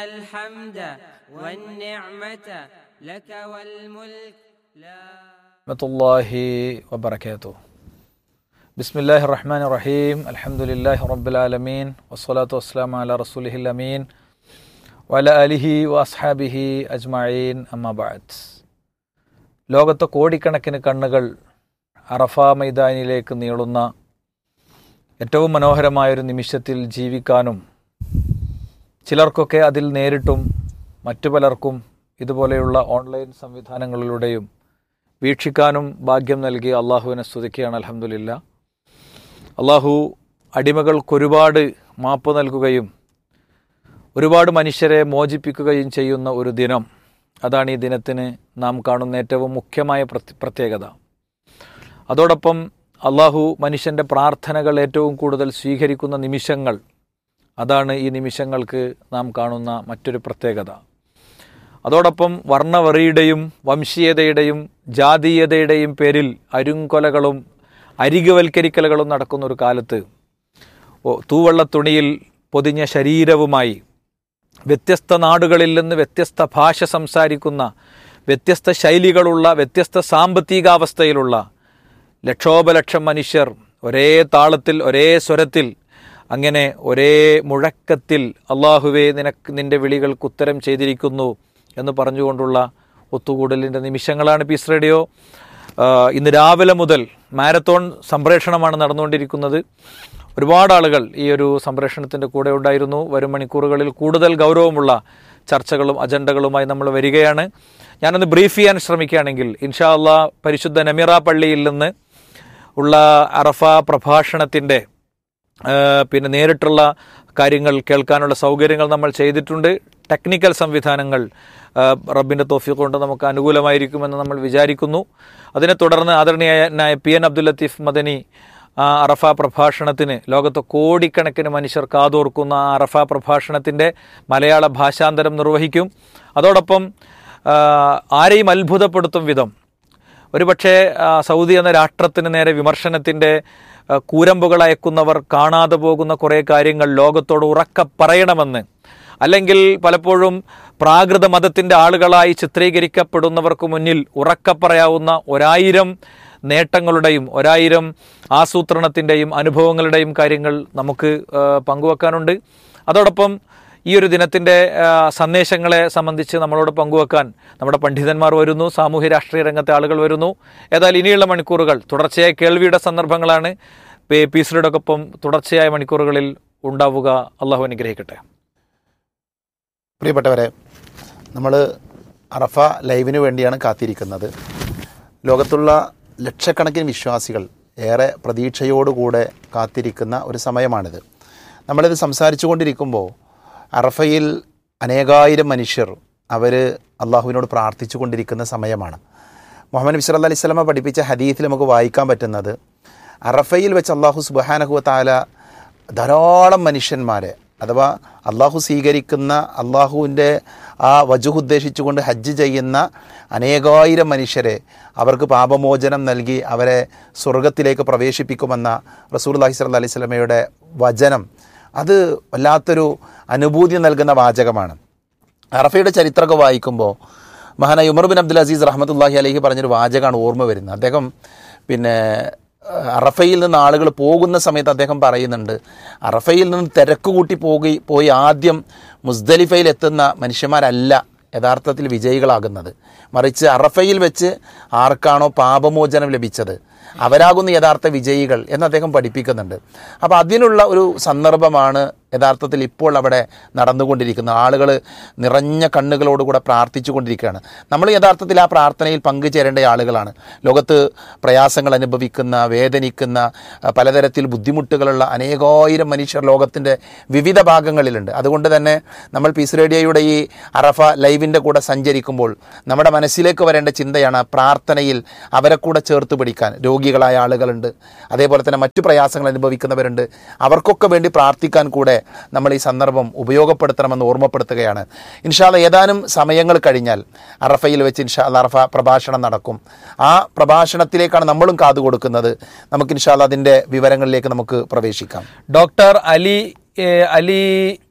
الحمد والنعمة لك والملك لا ورحمة الله وبركاته. بسم الله الرحمن الرحيم. الحمد لله رب العالمين والصلاة والسلام على رسوله الأمين وعلى آله وأصحابه أجمعين. أما بعد. ലോകത്തെ കോടിക്കണക്കിന് കണ്ണുകൾ അറഫ മൈതാനിലേക്ക് നീളുന്ന ഏറ്റവും മനോഹരമായൊരു നിമിഷത്തിൽ ജീവിക്കാനും ചിലർക്കൊക്കെ അതിൽ നേരിട്ടും മറ്റു പലർക്കും ഇതുപോലെയുള്ള ഓൺലൈൻ സംവിധാനങ്ങളിലൂടെയും വീക്ഷിക്കാനും ഭാഗ്യം നൽകി അള്ളാഹുവിനെ സ്തുതിക്കുകയാണ്. അൽഹംദുലില്ലാ. അള്ളാഹു അടിമകൾക്കൊരുപാട് മാപ്പ് നൽകുകയും ഒരുപാട് മനുഷ്യരെ മോചിപ്പിക്കുകയും ചെയ്യുന്ന ഒരു ദിനം. അതാണ് ഈ ദിനത്തിന് നാം കാണുന്ന ഏറ്റവും മുഖ്യമായ പ്രത്യേകത. അതോടൊപ്പം അള്ളാഹു മനുഷ്യൻ്റെ പ്രാർത്ഥനകൾ ഏറ്റവും കൂടുതൽ സ്വീകരിക്കുന്ന നിമിഷങ്ങൾ. അതാണ് ഈ നിമിഷങ്ങൾക്ക് നാം കാണുന്ന മറ്റൊരു പ്രത്യേകത. അതോടൊപ്പം വർണ്ണവെറിയുടെയും വംശീയതയുടെയും ജാതീയതയുടെയും പേരിൽ അരുങ്കൊലകളും അരികുവൽക്കരിക്കലുകളും നടക്കുന്ന ഒരു കാലത്ത് തൂവെള്ളത്തുണിയിൽ പൊതിഞ്ഞ ശരീരവുമായി വ്യത്യസ്ത നാടുകളിൽ നിന്ന് വ്യത്യസ്ത ഭാഷ സംസാരിക്കുന്ന, വ്യത്യസ്ത ശൈലികളുള്ള, വ്യത്യസ്ത സാമ്പത്തികാവസ്ഥയിലുള്ള ലക്ഷോപലക്ഷം മനുഷ്യർ ഒരേ താളത്തിൽ, ഒരേ സ്വരത്തിൽ, അങ്ങനെ ഒരേ മുഴക്കത്തിൽ അള്ളാഹുവേ നിന്റെ വിളികൾക്ക് ഉത്തരം ചെയ്തിരിക്കുന്നു എന്ന് പറഞ്ഞുകൊണ്ടുള്ള ഒത്തുകൂടലിൻ്റെ നിമിഷങ്ങളാണ് പീസ് റേഡിയോ. ഇന്ന് രാവിലെ മുതൽ മാരത്തോൺ സംപ്രേഷണമാണ് നടന്നുകൊണ്ടിരിക്കുന്നത്. ഒരുപാട് ആളുകൾ ഈ ഒരു സംപ്രേഷണത്തിൻ്റെ കൂടെ ഉണ്ടായിരുന്നു. വരും മണിക്കൂറുകളിൽ കൂടുതൽ ഗൗരവമുള്ള ചർച്ചകളും അജണ്ടകളുമായി നമ്മൾ വരികയാണ്. ഞാനൊന്ന് ബ്രീഫ് ചെയ്യാൻ ശ്രമിക്കുകയാണെങ്കിൽ, ഇൻഷാ അള്ളാഹ് പരിശുദ്ധ നമിറ പള്ളിയിൽ നിന്ന് ഉള്ള അറഫ പ്രഭാഷണത്തിൻ്റെ നേരിട്ടുള്ള കാര്യങ്ങൾ കേൾക്കാനുള്ള സൗകര്യങ്ങൾ നമ്മൾ ചെയ്തിട്ടുണ്ട്. ടെക്നിക്കൽ സംവിധാനങ്ങൾ റബ്ബിൻ്റെ തൗഫീഖ് കൊണ്ട് നമുക്ക് അനുകൂലമായിരിക്കുമെന്ന് നമ്മൾ വിചാരിക്കുന്നു. അതിനെ തുടർന്ന് ആദരണീയനായ PN അബ്ദുൽ ലത്തീഫ് മദനി അറഫ പ്രഭാഷണത്തിന്, ലോകത്ത് കോടിക്കണക്കിന് മനുഷ്യർ കാതോർക്കുന്ന അറഫ പ്രഭാഷണത്തിൻ്റെ മലയാള ഭാഷാന്തരം നിർവഹിക്കും. അതോടൊപ്പം ആരെയും അത്ഭുതപ്പെടുത്തും വിധം ഒരുപക്ഷെ സൗദി എന്ന രാഷ്ട്രത്തിന് നേരെ വിമർശനത്തിൻ്റെ കൂരമ്പുകൾ അയക്കുന്നവർ കാണാതെ പോകുന്ന കുറേ കാര്യങ്ങൾ ലോകത്തോട് ഉറക്കെ പറയണമെന്ന്, അല്ലെങ്കിൽ പലപ്പോഴും പ്രാകൃത മതത്തിൻ്റെ ആളുകളായി ചിത്രീകരിക്കപ്പെടുന്നവർക്ക് മുന്നിൽ ഉറക്കെ പറയാവുന്ന 1000 നേട്ടങ്ങളുടെയും 1000 ആസൂത്രണത്തിൻ്റെയും അനുഭവങ്ങളുടെയും കാര്യങ്ങൾ നമുക്ക് പങ്കുവെക്കാനുണ്ട്. അതോടൊപ്പം ഈ ഒരു ദിനത്തിൻ്റെ സന്ദേശങ്ങളെ സംബന്ധിച്ച് നമ്മളോട് പങ്കുവെക്കാൻ നമ്മുടെ പണ്ഡിതന്മാർ വരുന്നു, സാമൂഹ്യ രാഷ്ട്രീയ രംഗത്തെ ആളുകൾ വരുന്നു. ഏതായാലും ഇനിയുള്ള മണിക്കൂറുകൾ തുടർച്ചയായ കേൾവിയുടെ സന്ദർഭങ്ങളാണ് പീസ് റേഡിയോക്കൊപ്പം തുടർച്ചയായ മണിക്കൂറുകളിൽ ഉണ്ടാവുക. അള്ളാഹു അനുഗ്രഹിക്കട്ടെ. പ്രിയപ്പെട്ടവരെ, നമ്മൾ അറഫ ലൈവിന് വേണ്ടിയാണ് കാത്തിരിക്കുന്നത്. ലോകത്തുള്ള ലക്ഷക്കണക്കിന് വിശ്വാസികൾ ഏറെ പ്രതീക്ഷയോടുകൂടെ കാത്തിരിക്കുന്ന ഒരു സമയമാണിത്. നമ്മളിത് സംസാരിച്ചു കൊണ്ടിരിക്കുമ്പോൾ അറഫയിൽ അനേകായിരം മനുഷ്യർ അവർ അള്ളാഹുവിനോട് പ്രാർത്ഥിച്ചു കൊണ്ടിരിക്കുന്ന സമയമാണ്. മുഹമ്മദ് നബി സല്ലല്ലാഹു അലൈഹി വസല്ലം പഠിപ്പിച്ച ഹദീസിൽ നമുക്ക് വായിക്കാൻ പറ്റുന്നത്, അറഫയിൽ വെച്ച് അള്ളാഹു സുബ്ഹാനഹു വ തആല ധാരാളം മനുഷ്യന്മാരെ, അഥവാ അള്ളാഹു സ്വീകരിക്കുന്ന, അള്ളാഹുവിൻ്റെ ആ വജുഹ് ഉദ്ദേശിച്ചുകൊണ്ട് ഹജ്ജ് ചെയ്യുന്ന അനേകായിരം മനുഷ്യരെ അവർക്ക് പാപമോചനം നൽകി അവരെ സ്വർഗത്തിലേക്ക് പ്രവേശിപ്പിക്കുമെന്ന റസൂലുള്ളാഹി സ്വല്ലല്ലാഹു അലൈഹി വസല്ലമയുടെ വചനം, അത് വല്ലാത്തൊരു അനുഭൂതി നൽകുന്ന വാചകമാണ്. അറഫയുടെ ചരിത്രമൊക്കെ വായിക്കുമ്പോൾ മഹാനായ ഉമർ ബിൻ അബ്ദുൽ അസീസ് റഹ്മത്തുള്ളാഹി അലൈഹി പറഞ്ഞൊരു വാചകമാണ് ഓർമ്മ വരുന്നത്. അദ്ദേഹം അറഫയിൽ നിന്ന് ആളുകൾ പോകുന്ന സമയത്ത് അദ്ദേഹം പറയുന്നുണ്ട്, അറഫയിൽ നിന്ന് തിരക്ക് കൂട്ടി പോയി ആദ്യം മുസ്ദലിഫയിൽ എത്തുന്ന മനുഷ്യന്മാരല്ല യഥാർത്ഥത്തിൽ വിജയികളാകുന്നത്, മറിച്ച് അറഫയിൽ വെച്ച് ആർക്കാണോ പാപമോചനം ലഭിച്ചത് അവരാകുന്ന യഥാർത്ഥ വിജയികൾ എന്ന് അദ്ദേഹം പഠിപ്പിക്കുന്നുണ്ട്. അപ്പോൾ അതിനുള്ള ഒരു സന്ദർഭമാണ് യഥാർത്ഥത്തിൽ ഇപ്പോൾ അവിടെ നടന്നുകൊണ്ടിരിക്കുന്നത്. ആളുകൾ നിറഞ്ഞ കണ്ണുകളോടുകൂടെ പ്രാർത്ഥിച്ചു കൊണ്ടിരിക്കുകയാണ്. നമ്മൾ യഥാർത്ഥത്തിൽ ആ പ്രാർത്ഥനയിൽ പങ്കുചേരേണ്ട ആളുകളാണ്. ലോകത്ത് പ്രയാസങ്ങൾ അനുഭവിക്കുന്ന, വേദനിക്കുന്ന, പലതരത്തിൽ ബുദ്ധിമുട്ടുകളുള്ള അനേകായിരം മനുഷ്യർ ലോകത്തിൻ്റെ വിവിധ ഭാഗങ്ങളിലുണ്ട്. അതുകൊണ്ട് തന്നെ നമ്മൾ പീസ് റേഡിയോയുടെ ഈ അറഫ ലൈവിൻ്റെ കൂടെ സഞ്ചരിക്കുമ്പോൾ നമ്മുടെ മനസ്സിലേക്ക് വരേണ്ട ചിന്തയാണ് പ്രാർത്ഥനയിൽ അവരെ കൂടെ ചേർത്ത് പിടിക്കാൻ. രോഗികളായ ആളുകളുണ്ട്, അതേപോലെ തന്നെ മറ്റു പ്രയാസങ്ങൾ അനുഭവിക്കുന്നവരുണ്ട്. അവർക്കൊക്കെ വേണ്ടി പ്രാർത്ഥിക്കാൻ കൂടെ നമ്മൾ ഈ സന്ദർഭം ഉപയോഗപ്പെടുത്തണമെന്ന് ഓർമ്മപ്പെടുത്തുകയാണ്. ഇൻഷാ അല്ലാഹ് ഏതാനും സമയങ്ങൾ കഴിഞ്ഞാൽ അറഫയിൽ വെച്ച് ഇൻഷാ അല്ലാഹ് അറഫ പ്രഭാഷണം നടക്കും. ആ പ്രഭാഷണത്തിലേക്കാണ് നമ്മളും കാതു കൊടുക്കുന്നത്. നമുക്ക് ഇൻഷാ അല്ലാഹ് അതിൻ്റെ വിവരങ്ങളിലേക്ക് നമുക്ക് പ്രവേശിക്കാം. Doctor Ali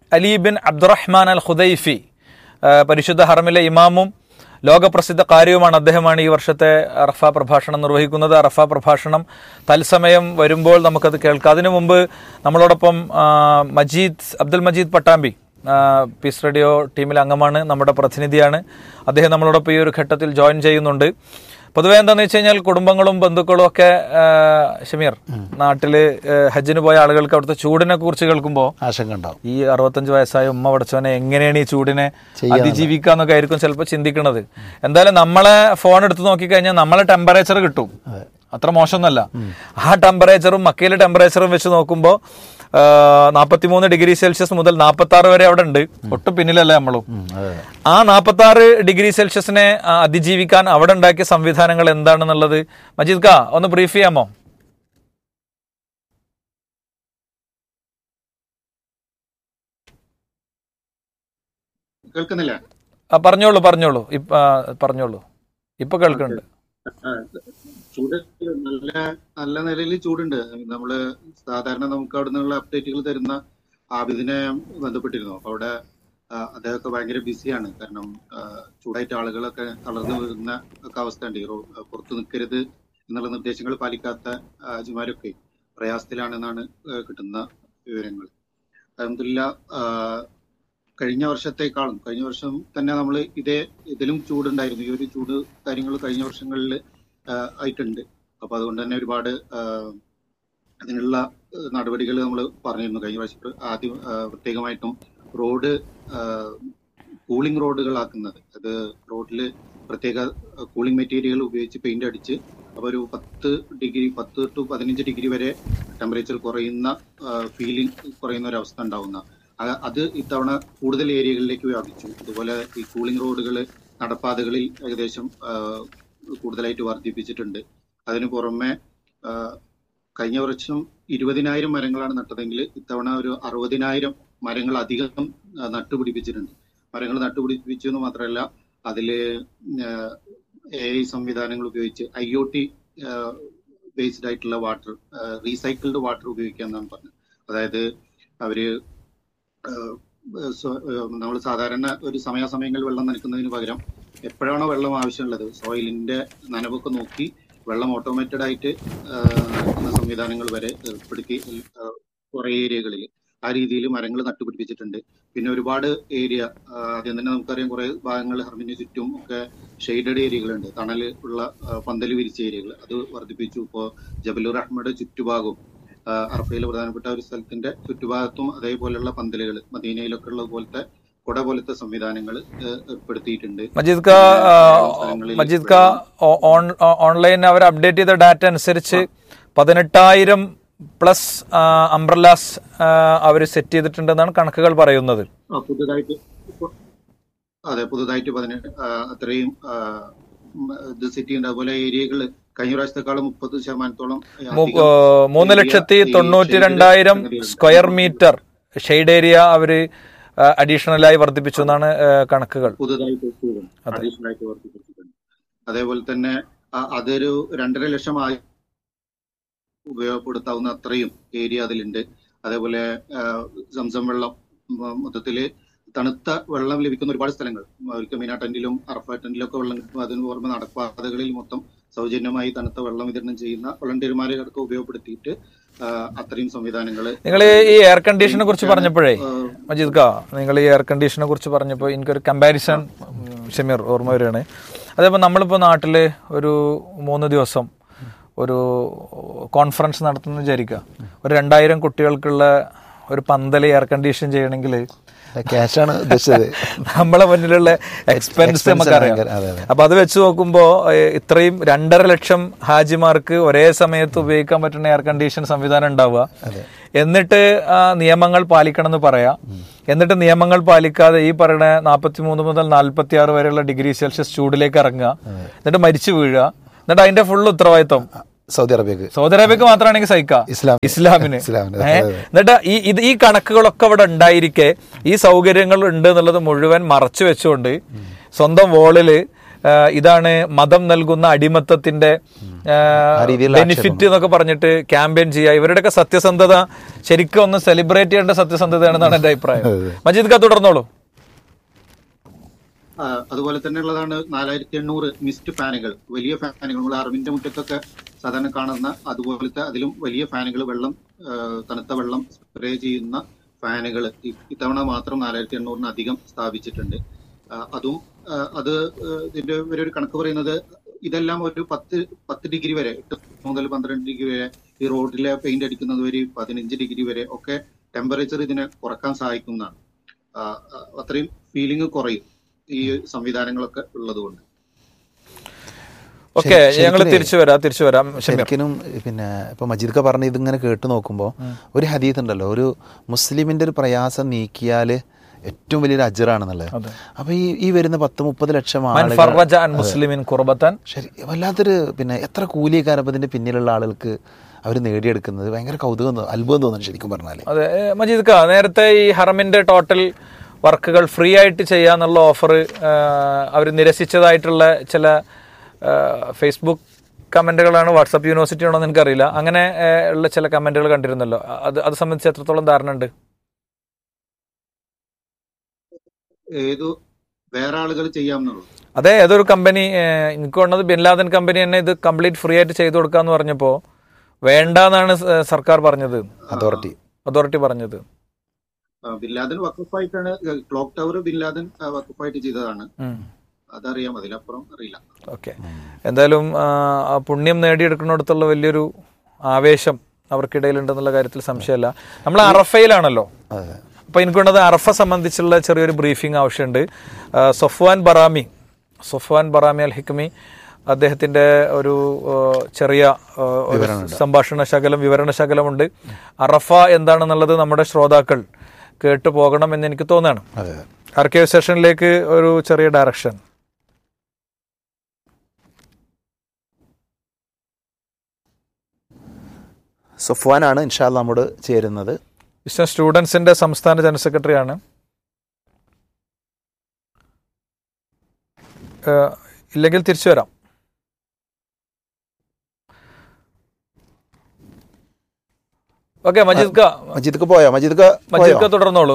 Ali bin Abdulrahman അൽ ഖുദൈഫി, പരിശുദ്ധ ഹറമിലെ ഇമാമും ലോകപ്രസിദ്ധ കാര്യവുമാണ്. അദ്ദേഹമാണ് ഈ വർഷത്തെ അറഫ പ്രഭാഷണം നിർവഹിക്കുന്നത്. അറഫ പ്രഭാഷണം തത്സമയം വരുമ്പോൾ നമുക്കത് കേൾക്കാം. അതിനു മുമ്പ് നമ്മളോടൊപ്പം അബ്ദുൽ മജീദ് പട്ടാമ്പി പീസ് റേഡിയോ ടീമിലെ അംഗമാണ്, നമ്മുടെ പ്രതിനിധിയാണ്. അദ്ദേഹം നമ്മളോടൊപ്പം ഈ ഒരു ഘട്ടത്തിൽ ജോയിൻ ചെയ്യുന്നുണ്ട്. പൊതുവെ എന്താണെന്ന് വെച്ച് കഴിഞ്ഞാൽ കുടുംബങ്ങളും ബന്ധുക്കളും ഒക്കെ ഷമീർ നാട്ടില് ഹജ്ജിന് പോയ ആളുകൾക്ക് അവിടുത്തെ ചൂടിനെ കുറിച്ച് കേൾക്കുമ്പോൾ ആശങ്ക ഉണ്ടാവും. ഈ 65 വയസ്സായ ഉമ്മ പഠിച്ചവനെ എങ്ങനെയാണ് ഈ ചൂടിനെ അതിജീവിക്കാന്നൊക്കെ ആയിരിക്കും ചിലപ്പോൾ ചിന്തിക്കുന്നത്. എന്തായാലും നമ്മളെ ഫോൺ എടുത്ത് നോക്കിക്കഴിഞ്ഞാൽ നമ്മളെ ടെമ്പറേച്ചർ കിട്ടും, അത്ര മോശമൊന്നുമല്ല. ആ ടെമ്പറേച്ചറും മക്കയിലെ ടെമ്പറേച്ചറും വെച്ച് നോക്കുമ്പോൾ 43 ഡിഗ്രി സെൽഷ്യസ് മുതൽ 46 വരെ അവിടെ ഉണ്ട്. ഒട്ടും പിന്നിലല്ല നമ്മളും. ആ 46 ഡിഗ്രി സെൽഷ്യസിനെ അതിജീവിക്കാൻ അവിടെ ഉണ്ടാക്കിയ സംവിധാനങ്ങൾ എന്താണെന്നുള്ളത് മജീദ് ക ഒന്ന് ബ്രീഫ് ചെയ്യാമോ? കേൾക്കുന്നില്ല? പറഞ്ഞോളൂ പറഞ്ഞോളൂ. ഇപ്പൊ കേൾക്കുന്നുണ്ട്. ചൂട് നല്ല നിലയിൽ ചൂടുണ്ട്. നമ്മള് സാധാരണ നമുക്ക് അവിടെ നിന്നുള്ള അപ്ഡേറ്റുകൾ തരുന്ന ആബിദിനെ ബന്ധപ്പെട്ടിരുന്നു. അപ്പൊ അവിടെ അദ്ദേഹമൊക്കെ ഭയങ്കര ബിസിയാണ്. കാരണം ചൂടായിട്ട് ആളുകളൊക്കെ തളർന്നു വീഴുന്ന ഒക്കെ അവസ്ഥയുണ്ട്. പുറത്തു നിൽക്കരുത് എന്നുള്ള നിർദ്ദേശങ്ങൾ പാലിക്കാത്ത ഹാജിമാരൊക്കെ പ്രയാസത്തിലാണെന്നാണ് കിട്ടുന്ന വിവരങ്ങൾ. അൽഹംദുലില്ലാ കഴിഞ്ഞ വർഷം തന്നെ നമ്മൾ ഇതിലും ചൂടുണ്ടായിരുന്നു. ഈ ഒരു ചൂട് കാര്യങ്ങൾ കഴിഞ്ഞ വർഷങ്ങളിൽ ആയിട്ടുണ്ട്. അപ്പൊ അതുകൊണ്ട് തന്നെ ഒരുപാട് അതിനുള്ള നടപടികൾ നമ്മൾ പറഞ്ഞിരുന്നു കഴിഞ്ഞ പ്രാവശ്യം. ആദ്യം പ്രത്യേകമായിട്ടും റോഡ് കൂളിംഗ് റോഡുകളാക്കുന്നത്, അത് റോഡിൽ പ്രത്യേക കൂളിംഗ് മെറ്റീരിയൽ ഉപയോഗിച്ച് പെയിന്റ് അടിച്ച് അപ്പോൾ ഒരു 10 to 15 ഡിഗ്രി വരെ ടെമ്പറേച്ചർ കുറയുന്ന ഒരു അവസ്ഥ ഉണ്ടാവുന്ന അത് ഇത്തവണ കൂടുതൽ ഏരിയകളിലേക്ക് വ്യാപിച്ചു. അതുപോലെ ഈ കൂളിംഗ് റോഡുകൾ നടപ്പാതകളിൽ ഏകദേശം കൂടുതലായിട്ട് വർദ്ധിപ്പിച്ചിട്ടുണ്ട്. അതിനു പുറമെ കഴിഞ്ഞ വർഷം 20,000 മരങ്ങളാണ് നട്ടതെങ്കിൽ ഇത്തവണ ഒരു 60,000 മരങ്ങൾ അധികം നട്ടുപിടിപ്പിച്ചിട്ടുണ്ട്. മരങ്ങൾ നട്ടുപിടിപ്പിച്ചു എന്ന് മാത്രമല്ല, അതില് AI സംവിധാനങ്ങൾ ഉപയോഗിച്ച് IoT ബേസ്ഡ് ആയിട്ടുള്ള വാട്ടർ, റീസൈക്കിൾഡ് വാട്ടർ ഉപയോഗിക്കുക എന്നാണ് പറഞ്ഞത്. അതായത് അവര് നമ്മൾ സാധാരണ ഒരു സമയാസമയങ്ങളിൽ വെള്ളം നനയ്ക്കുന്നതിന് പകരം എപ്പോഴാണോ വെള്ളം ആവശ്യമുള്ളത് സോയിലിന്റെ നനവൊക്കെ നോക്കി വെള്ളം ഓട്ടോമേറ്റഡ് ആയിട്ട് നനയ്ക്കുന്ന സംവിധാനങ്ങൾ വരെ ഏർപ്പെടുത്തി കുറെ ഏരിയകളിൽ ആ രീതിയിൽ മരങ്ങൾ നട്ടുപിടിപ്പിച്ചിട്ടുണ്ട്. പിന്നെ ഒരുപാട് ഏരിയ ആദ്യം തന്നെ നമുക്കറിയാം, കുറെ ഭാഗങ്ങൾ ഹർമിന് ചുറ്റും ഒക്കെ ഷെയ്ഡഡ് ഏരിയകളുണ്ട്, തണൽ ഉള്ള പന്തൽ വിരിച്ച ഏരിയകൾ, അത് വർദ്ധിപ്പിച്ചു. ഇപ്പോൾ ജബലുർ അഹ്മദ് ചുറ്റുഭാഗവും അറഫയിലെ പ്രധാനപ്പെട്ട ഒരു സ്ഥലത്തിന്റെ ചുറ്റുഭാഗത്തും അതേപോലെയുള്ള പന്തലുകൾ മദീനയിലൊക്കെ ഉള്ള പോലത്തെ കുട പോലത്തെ സംവിധാനങ്ങൾ ഏർപ്പെടുത്തിയിട്ടുണ്ട്. മജീദ് ക ഓൺലൈൻ അവർ അപ്ഡേറ്റ് ചെയ്ത ഡാറ്റ അനുസരിച്ച് 18,000 പ്ലസ് അംബ്രല്ലാസ് അവർ സെറ്റ് ചെയ്തിട്ടുണ്ടെന്നാണ് കണക്കുകൾ പറയുന്നത്. പുതുതായിട്ട് അത്രയും ഇത് സെറ്റ് ചെയ്യുന്നുണ്ട്. അതുപോലെ ഏരിയകൾ കഴിഞ്ഞ പ്രാവശ്യത്തെക്കാളും 30% 3,92,000 സ്ക്വയർ മീറ്റർ ഷെയ്ഡ് ഏരിയ അവര് അഡീഷണൽ ആയി വർദ്ധിപ്പിച്ചു എന്നാണ് കണക്കുകൾ. പുതുതായിട്ട് വർദ്ധിപ്പിച്ചിട്ടുണ്ട്. അതേപോലെ തന്നെ അതൊരു 2.5 ലക്ഷം ഉപയോഗപ്പെടുത്താവുന്ന അത്രയും ഏരിയ അതിലുണ്ട്. അതേപോലെ സംസം വെള്ളം, മൊത്തത്തില് തണുത്ത വെള്ളം ലഭിക്കുന്ന ഒരുപാട് സ്ഥലങ്ങൾ, അവർക്ക് മീനാ ടെന്റിലും അറഫ ടെന്റിലും ഒക്കെ വെള്ളം കിട്ടും. അതിന് പുറമെ നടപ്പാതകളിൽ മൊത്തം സൗജന്യമായി തണുത്ത വെള്ളം വിതരണം ചെയ്യുന്ന വളണ്ടിയർമാരെ അടക്കം ഉപയോഗപ്പെടുത്തിയിട്ട് അത്രയും സംവിധാനങ്ങള്. നിങ്ങൾ ഈ എയർ കണ്ടീഷനെ കുറിച്ച് പറഞ്ഞപ്പോഴേ മജീദ് ക, നിങ്ങൾ ഈ എയർ കണ്ടീഷനെ കുറിച്ച് പറഞ്ഞപ്പോൾ എനിക്കൊരു കമ്പാരിസൺ ഷമീർ ഓർമ്മ വരികയാണ്. അതേപോലെ നമ്മളിപ്പോൾ നാട്ടില് ഒരു 3 ദിവസം ഒരു കോൺഫറൻസ് നടത്തുന്ന വിചാരിക്കുക, ഒരു 2,000 കുട്ടികൾക്കുള്ള ഒരു പന്തൽ എയർ കണ്ടീഷൻ ചെയ്യണമെങ്കിൽ ക്യാഷാണ് ഉദ്ദേശിച്ചത്. നമ്മളെ മുന്നിലുള്ള എക്സ്പെൻസ് നമുക്കറിയാം. അപ്പൊ അത് വെച്ച് നോക്കുമ്പോ ഇത്രയും 2.5 ലക്ഷം ഹാജിമാർക്ക് ഒരേ സമയത്ത് ഉപയോഗിക്കാൻ പറ്റുന്ന എയർ കണ്ടീഷൻ സംവിധാനം ഉണ്ടാവുക, എന്നിട്ട് നിയമങ്ങൾ പാലിക്കണം എന്ന് പറയാം, എന്നിട്ട് നിയമങ്ങൾ പാലിക്കാതെ ഈ പറയുന്ന 43 മുതൽ 46 വരെയുള്ള ഡിഗ്രി സെൽഷ്യസ് ചൂടിലേക്ക് ഇറങ്ങുക, എന്നിട്ട് മരിച്ചു വീഴുക, എന്നിട്ട് അതിന്റെ ഫുൾ ഉത്തരവാദിത്വം സൗദി അറേബ്യക്ക് മാത്രമാണെങ്കിൽ സഹിക്കാം, ഇസ്ലാമിന്. എന്നിട്ട് ഈ കണക്കുകളൊക്കെ അവിടെ ഉണ്ടായിരിക്കെ ഈ സൗകര്യങ്ങൾ ഉണ്ട് എന്നുള്ളത് മുഴുവൻ മറച്ചു വെച്ചുകൊണ്ട് സ്വന്തം വോളില് ഇതാണ് മതം നൽകുന്ന അടിമത്തത്തിന്റെ ബെനിഫിറ്റ് എന്നൊക്കെ പറഞ്ഞിട്ട് ക്യാമ്പയിൻ ചെയ്യുക. ഇവരുടെയൊക്കെ സത്യസന്ധത ശരിക്കും ഒന്ന് സെലിബ്രേറ്റ് ചെയ്യേണ്ട സത്യസന്ധതയാണെന്നാണ് എന്റെ അഭിപ്രായം. മജീദ് ഖാൻ തുടർന്നോളൂ. അതുപോലെ തന്നെ ഉള്ളതാണ് 4800 മിസ്റ്റ് ഫാനുകൾ, വലിയ ഫാനുകൾ. നമ്മൾ അറിവിന്റെ മുറ്റത്തൊക്കെ സാധാരണ കാണുന്ന അതുപോലത്തെ അതിലും വലിയ ഫാനുകൾ, വെള്ളം തണുത്ത വെള്ളം സ്പ്രേ ചെയ്യുന്ന ഫാനുകൾ ഇത്തവണ മാത്രം 4800 അധികം സ്ഥാപിച്ചിട്ടുണ്ട്. അതും അത് ഇതിന്റെ ഒരു കണക്ക് പറയുന്നത് ഇതെല്ലാം ഒരു 10 ഡിഗ്രി വരെ, 8 മുതൽ 12 ഡിഗ്രി വരെ, ഈ റോഡിലെ പെയിന്റ് അടിക്കുന്നത് വരെ 15 ഡിഗ്രി വരെ ഒക്കെ ടെമ്പറേച്ചർ ഇതിനെ കുറക്കാൻ സഹായിക്കുന്നതാണ്. അത്രയും ഫീലിംഗ് കുറയും ഈ സംവിധാനങ്ങളൊക്കെ ഉള്ളതുകൊണ്ട്. ഓക്കെ, ഞങ്ങൾ തിരിച്ചു വരാം. ശരിക്കും പിന്നെ ഇപ്പൊ മജീദ് പറഞ്ഞ ഇതിങ്ങനെ കേട്ട് നോക്കുമ്പോൾ ഒരു ഹദീസ് ഉണ്ടല്ലോ, ഒരു മുസ്ലിമിന്റെ ഒരു പ്രയാസം നീക്കിയാല് ഏറ്റവും വലിയൊരു അജറാണെന്നുള്ളത്. അപ്പൊ ഈ വരുന്ന 10-30 ലക്ഷം ആളുകൾ ശരി വല്ലാത്തൊരു പിന്നെ എത്ര കൂലിക്കാരൻ ഇതിന്റെ പിന്നിലുള്ള ആളുകൾക്ക് അവർ നേടിയെടുക്കുന്നത് ഭയങ്കര കൗതുകം, അത്ഭുതം തോന്നുന്നു ശരിക്കും പറഞ്ഞാല്. അതെ മജീദ് ഖാ, നേരത്തെ ഈ ഹറമിന്റെ ടോട്ടൽ വർക്കുകൾ ഫ്രീ ആയിട്ട് ചെയ്യാന്നുള്ള ഓഫർ അവർ നിരസിച്ചതായിട്ടുള്ള ചില ഫേസ്ബുക്ക് കമന്റുകളാണ്, വാട്സാപ്പ് യൂണിവേഴ്സിറ്റി ആണോ എന്ന് എനിക്കറിയില്ല, അങ്ങനെ ഉള്ള ചില കമന്റുകൾ കണ്ടിരുന്നല്ലോ. അത് സംബന്ധിച്ച് എത്രത്തോളം ധാരണ ഉണ്ട്? വേറെ ആളുകൾ ചെയ്യാമെന്നുള്ളൂ. അതെ, ഏതൊരു കമ്പനി, എനിക്ക് തോന്നുന്നത് ബിൻ ലാദൻ കമ്പനി തന്നെ ഇത് കംപ്ലീറ്റ് ഫ്രീ ആയിട്ട് ചെയ്തു കൊടുക്കാന്ന് പറഞ്ഞപ്പോ വേണ്ടെന്നാണ് സർക്കാർ പറഞ്ഞത്, അതോറിറ്റി പറഞ്ഞത്. Bin Laden വഖഫായിട്ടാണ്, clock tower bin Laden വഖഫായിട്ട് ചെയ്തതാണ്, അതറിയാം, അതിലപ്പുറം അറിയില്ല. ഓക്കെ, എന്തായാലും ആ പുണ്യം നേടിയെടുക്കുന്നിടത്തുള്ള വലിയൊരു ആവേശം അവർക്കിടയിലുണ്ടെന്നുള്ള കാര്യത്തിൽ സംശയമല്ല. നമ്മൾ അറഫയിലാണല്ലോ, അപ്പൊ എനിക്ക് വേണ്ടത് അറഫ സംബന്ധിച്ചുള്ള ചെറിയൊരു ബ്രീഫിംഗ് ആവശ്യമുണ്ട്. സൊഫ്വാൻ ബറാമി അൽ ഹിക്മി അദ്ദേഹത്തിന്റെ ഒരു ചെറിയ വിവരണ ശകലമുണ്ട്. അറഫ എന്താണെന്നുള്ളത് നമ്മുടെ ശ്രോതാക്കൾ കേട്ടു പോകണം എന്ന് എനിക്ക് തോന്നുകയാണ്. ആർക്കൈവ് സെഷനിലേക്ക് ഒരു ചെറിയ ഡയറക്ഷൻ. സൊഫ്വാനാണ് ഇൻഷാ അല്ലാഹ് നമ്മോട് ചേരുന്നത്. ഇസ്ലാം സ്റ്റുഡൻസിന്റെ സംസ്ഥാന ജനറൽ സെക്രട്ടറിയാണ്. ഇല്ലെങ്കിൽ തിരിച്ചു വരാം. ഓക്കെ, മജീദ് തുടർന്നോളൂ.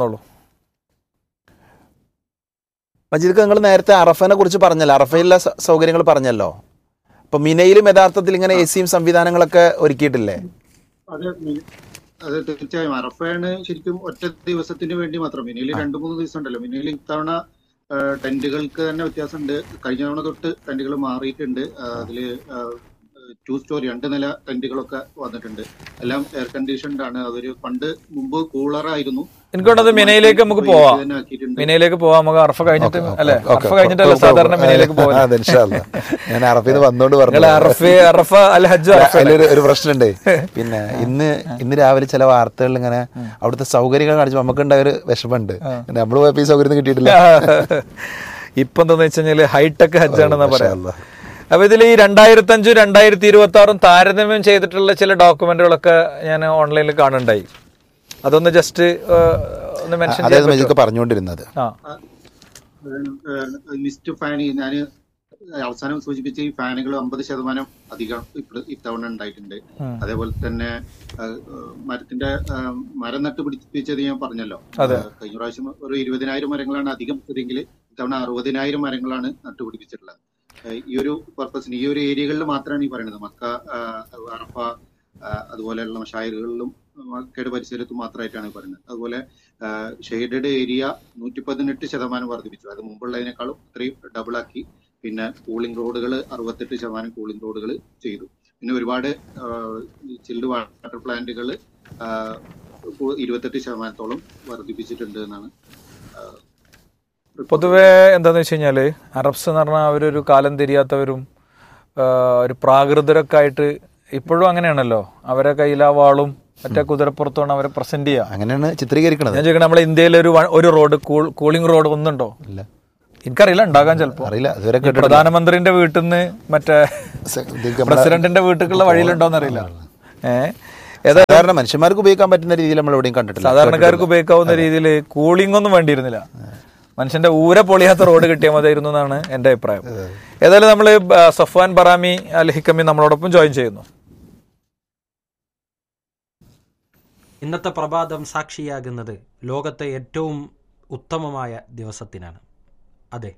മജീദ്, നിങ്ങൾ നേരത്തെ അറഫനെ കുറിച്ച് പറഞ്ഞല്ലോ, അറഫയിലെ സൗകര്യങ്ങൾ പറഞ്ഞല്ലോ. അപ്പൊ മിനയിലും യഥാർത്ഥത്തിൽ ഇങ്ങനെ എസിയും സംവിധാനങ്ങളൊക്കെ ഒരുക്കിയിട്ടില്ലേ? അതെ, തീർച്ചയായും. അറഫയാണ് ശരിക്കും ഒറ്റ ദിവസത്തിന് വേണ്ടി മാത്രം. മിനയിൽ 2-3 ദിവസം ഉണ്ടല്ലോ. മിനയിൽ ഇത്തവണ ടെന്റുകൾക്ക് തന്നെ വ്യത്യാസമുണ്ട്. കഴിഞ്ഞ തവണ തൊട്ട് ടെന്റുകൾ മാറിയിട്ടുണ്ട്. അതില് 2 സ്റ്റോറി 2 നില ടെന്റുകളൊക്കെ വന്നിട്ടുണ്ട്. എല്ലാം എയർ കണ്ടീഷൻഡ് ആണ്. അതൊരു മുമ്പ് കൂളറായിരുന്നു. എനിക്കുള്ളത് മിനയിലേക്ക് നമുക്ക് പോവാം. നമുക്ക് അറഫ കഴിഞ്ഞിട്ട് അല്ലേ? അറഫ കഴിഞ്ഞിട്ടല്ല സാധാരണ മിനയിലേക്ക് പോകാം. ഞാൻ അറഫയിൽ വന്നോണ്ട് പറഞ്ഞു. ഒരു പ്രശ്നമുണ്ട്. പിന്നെ ഇന്ന് രാവിലെ ചില വാർത്തകളിൽ ഇങ്ങനെ അവിടുത്തെ സൗകര്യങ്ങൾ കാണിച്ചു നമുക്കുണ്ടായ ഒരു വിഷമമുണ്ട്. നമ്മള് പോയപ്പോ ഈ സൗകര്യം കിട്ടിയിട്ടില്ല. ഇപ്പൊ എന്താന്ന് വെച്ച് കഴിഞ്ഞാല് ഹൈടെക് ഹജ്ജാണെന്നാ പറയാ. അപ്പൊ ഇതിൽ ഈ 2005, 2026 താരതമ്യം ചെയ്തിട്ടുള്ള ചില ഡോക്യുമെന്റുകളൊക്കെ ഞാൻ ഓൺലൈനിൽ കാണുന്നുണ്ടായി. അതൊന്ന് ജസ്റ്റ് ഒന്ന് മെൻഷൻ പറഞ്ഞുകൊണ്ടിരുന്നത്. മിസ്റ്റ് ഫാൻ ഞാൻ അവസാനം സൂചിപ്പിച്ച ഈ ഫാനുകൾ 50% അധികം ഇത്തവണ ഉണ്ടായിട്ടുണ്ട്. അതേപോലെ തന്നെ മരം നട്ടുപിടിപ്പിച്ചത് ഞാൻ പറഞ്ഞല്ലോ. കഴിഞ്ഞ പ്രാവശ്യം ഒരു 20,000 മരങ്ങളാണ് അധികം ഇതെങ്കിൽ ഇത്തവണ 60,000 മരങ്ങളാണ് നട്ടുപിടിപ്പിച്ചിട്ടുള്ളത്. ഈ ഒരു പർപ്പസിന് ഈ ഒരു ഏരിയകളിൽ മാത്രമാണ് ഈ പറയുന്നത്. മക്ക, അറഫ, അതുപോലെയുള്ള മശായിറുകളിലും മക്കയുടെ പരിസരത്തും മാത്രമായിട്ടാണ് പറയുന്നത്. അതുപോലെ ഷെയ്ഡഡ് ഏരിയ 118% വർദ്ധിപ്പിച്ചു. അത് മുമ്പുള്ളതിനേക്കാളും ഇത്രയും ഡബിളാക്കി. പിന്നെ കൂളിംഗ് റോഡുകൾ 68% കൂളിംഗ് റോഡുകൾ ചെയ്തു. പിന്നെ ഒരുപാട് ചിൽഡ് വാട്ടർ പ്ലാന്റുകൾ 28% വർദ്ധിപ്പിച്ചിട്ടുണ്ട് എന്നാണ്. പൊതുവെ എന്താന്ന് വെച്ച് കഴിഞ്ഞാല് അറബ്സ് എന്ന് പറഞ്ഞാൽ അവരൊരു കാലം തിരിയാത്തവരും ഒരു പ്രാകൃതരൊക്കെ ആയിട്ട് ഇപ്പോഴും അങ്ങനെയാണല്ലോ. അവരെ കയ്യിലാ വാളും മറ്റേ കുതിരപ്പുറത്താണ് അവരെ പ്രസന്റ് ചെയ്യുക. അങ്ങനെയാണ് ചിത്രീകരിക്കുന്നത്. ഞാൻ ചോദിക്കണം, നമ്മളെ ഇന്ത്യയിൽ ഒരു റോഡ് കൂളിംഗ് റോഡ് ഒന്നുണ്ടോ? ഇല്ല, എനിക്കറിയില്ല, ഉണ്ടാകാൻ ചിലപ്പോ അറിയില്ല. പ്രധാനമന്ത്രിന്റെ വീട്ടിൽ നിന്ന് മറ്റേ പ്രസിഡന്റിന്റെ വീട്ടിലുള്ള വഴിയിലുണ്ടോന്ന് അറിയില്ല. സാധാരണ മനുഷ്യന്മാർക്ക് ഉപയോഗിക്കാൻ പറ്റുന്ന രീതിയിൽ നമ്മൾ എവിടെയും കണ്ടിട്ടില്ല. സാധാരണക്കാർക്ക് ഉപയോഗിക്കാവുന്ന രീതിയിൽ കൂളിംഗ് ഒന്നും വേണ്ടിയിരുന്നില്ല. മനുഷ്യന്റെ ഊര പൊളിയാത്ത റോഡ് കിട്ടിയാൽ മതിയായിരുന്നു എന്നാണ് എന്റെ അഭിപ്രായം. ഏതായാലും നമ്മൾ സഫ്വാൻ ബറാമി അൽ ഹിക്കമി നമ്മളോടൊപ്പം ജോയിൻ ചെയ്യുന്നു. ഇന്നത്തെ പ്രഭാതം സാക്ഷിയാകുന്നത് ലോകത്തെ ഏറ്റവും ഉത്തമമായ ദിവസത്തിനാണ്. അതെ,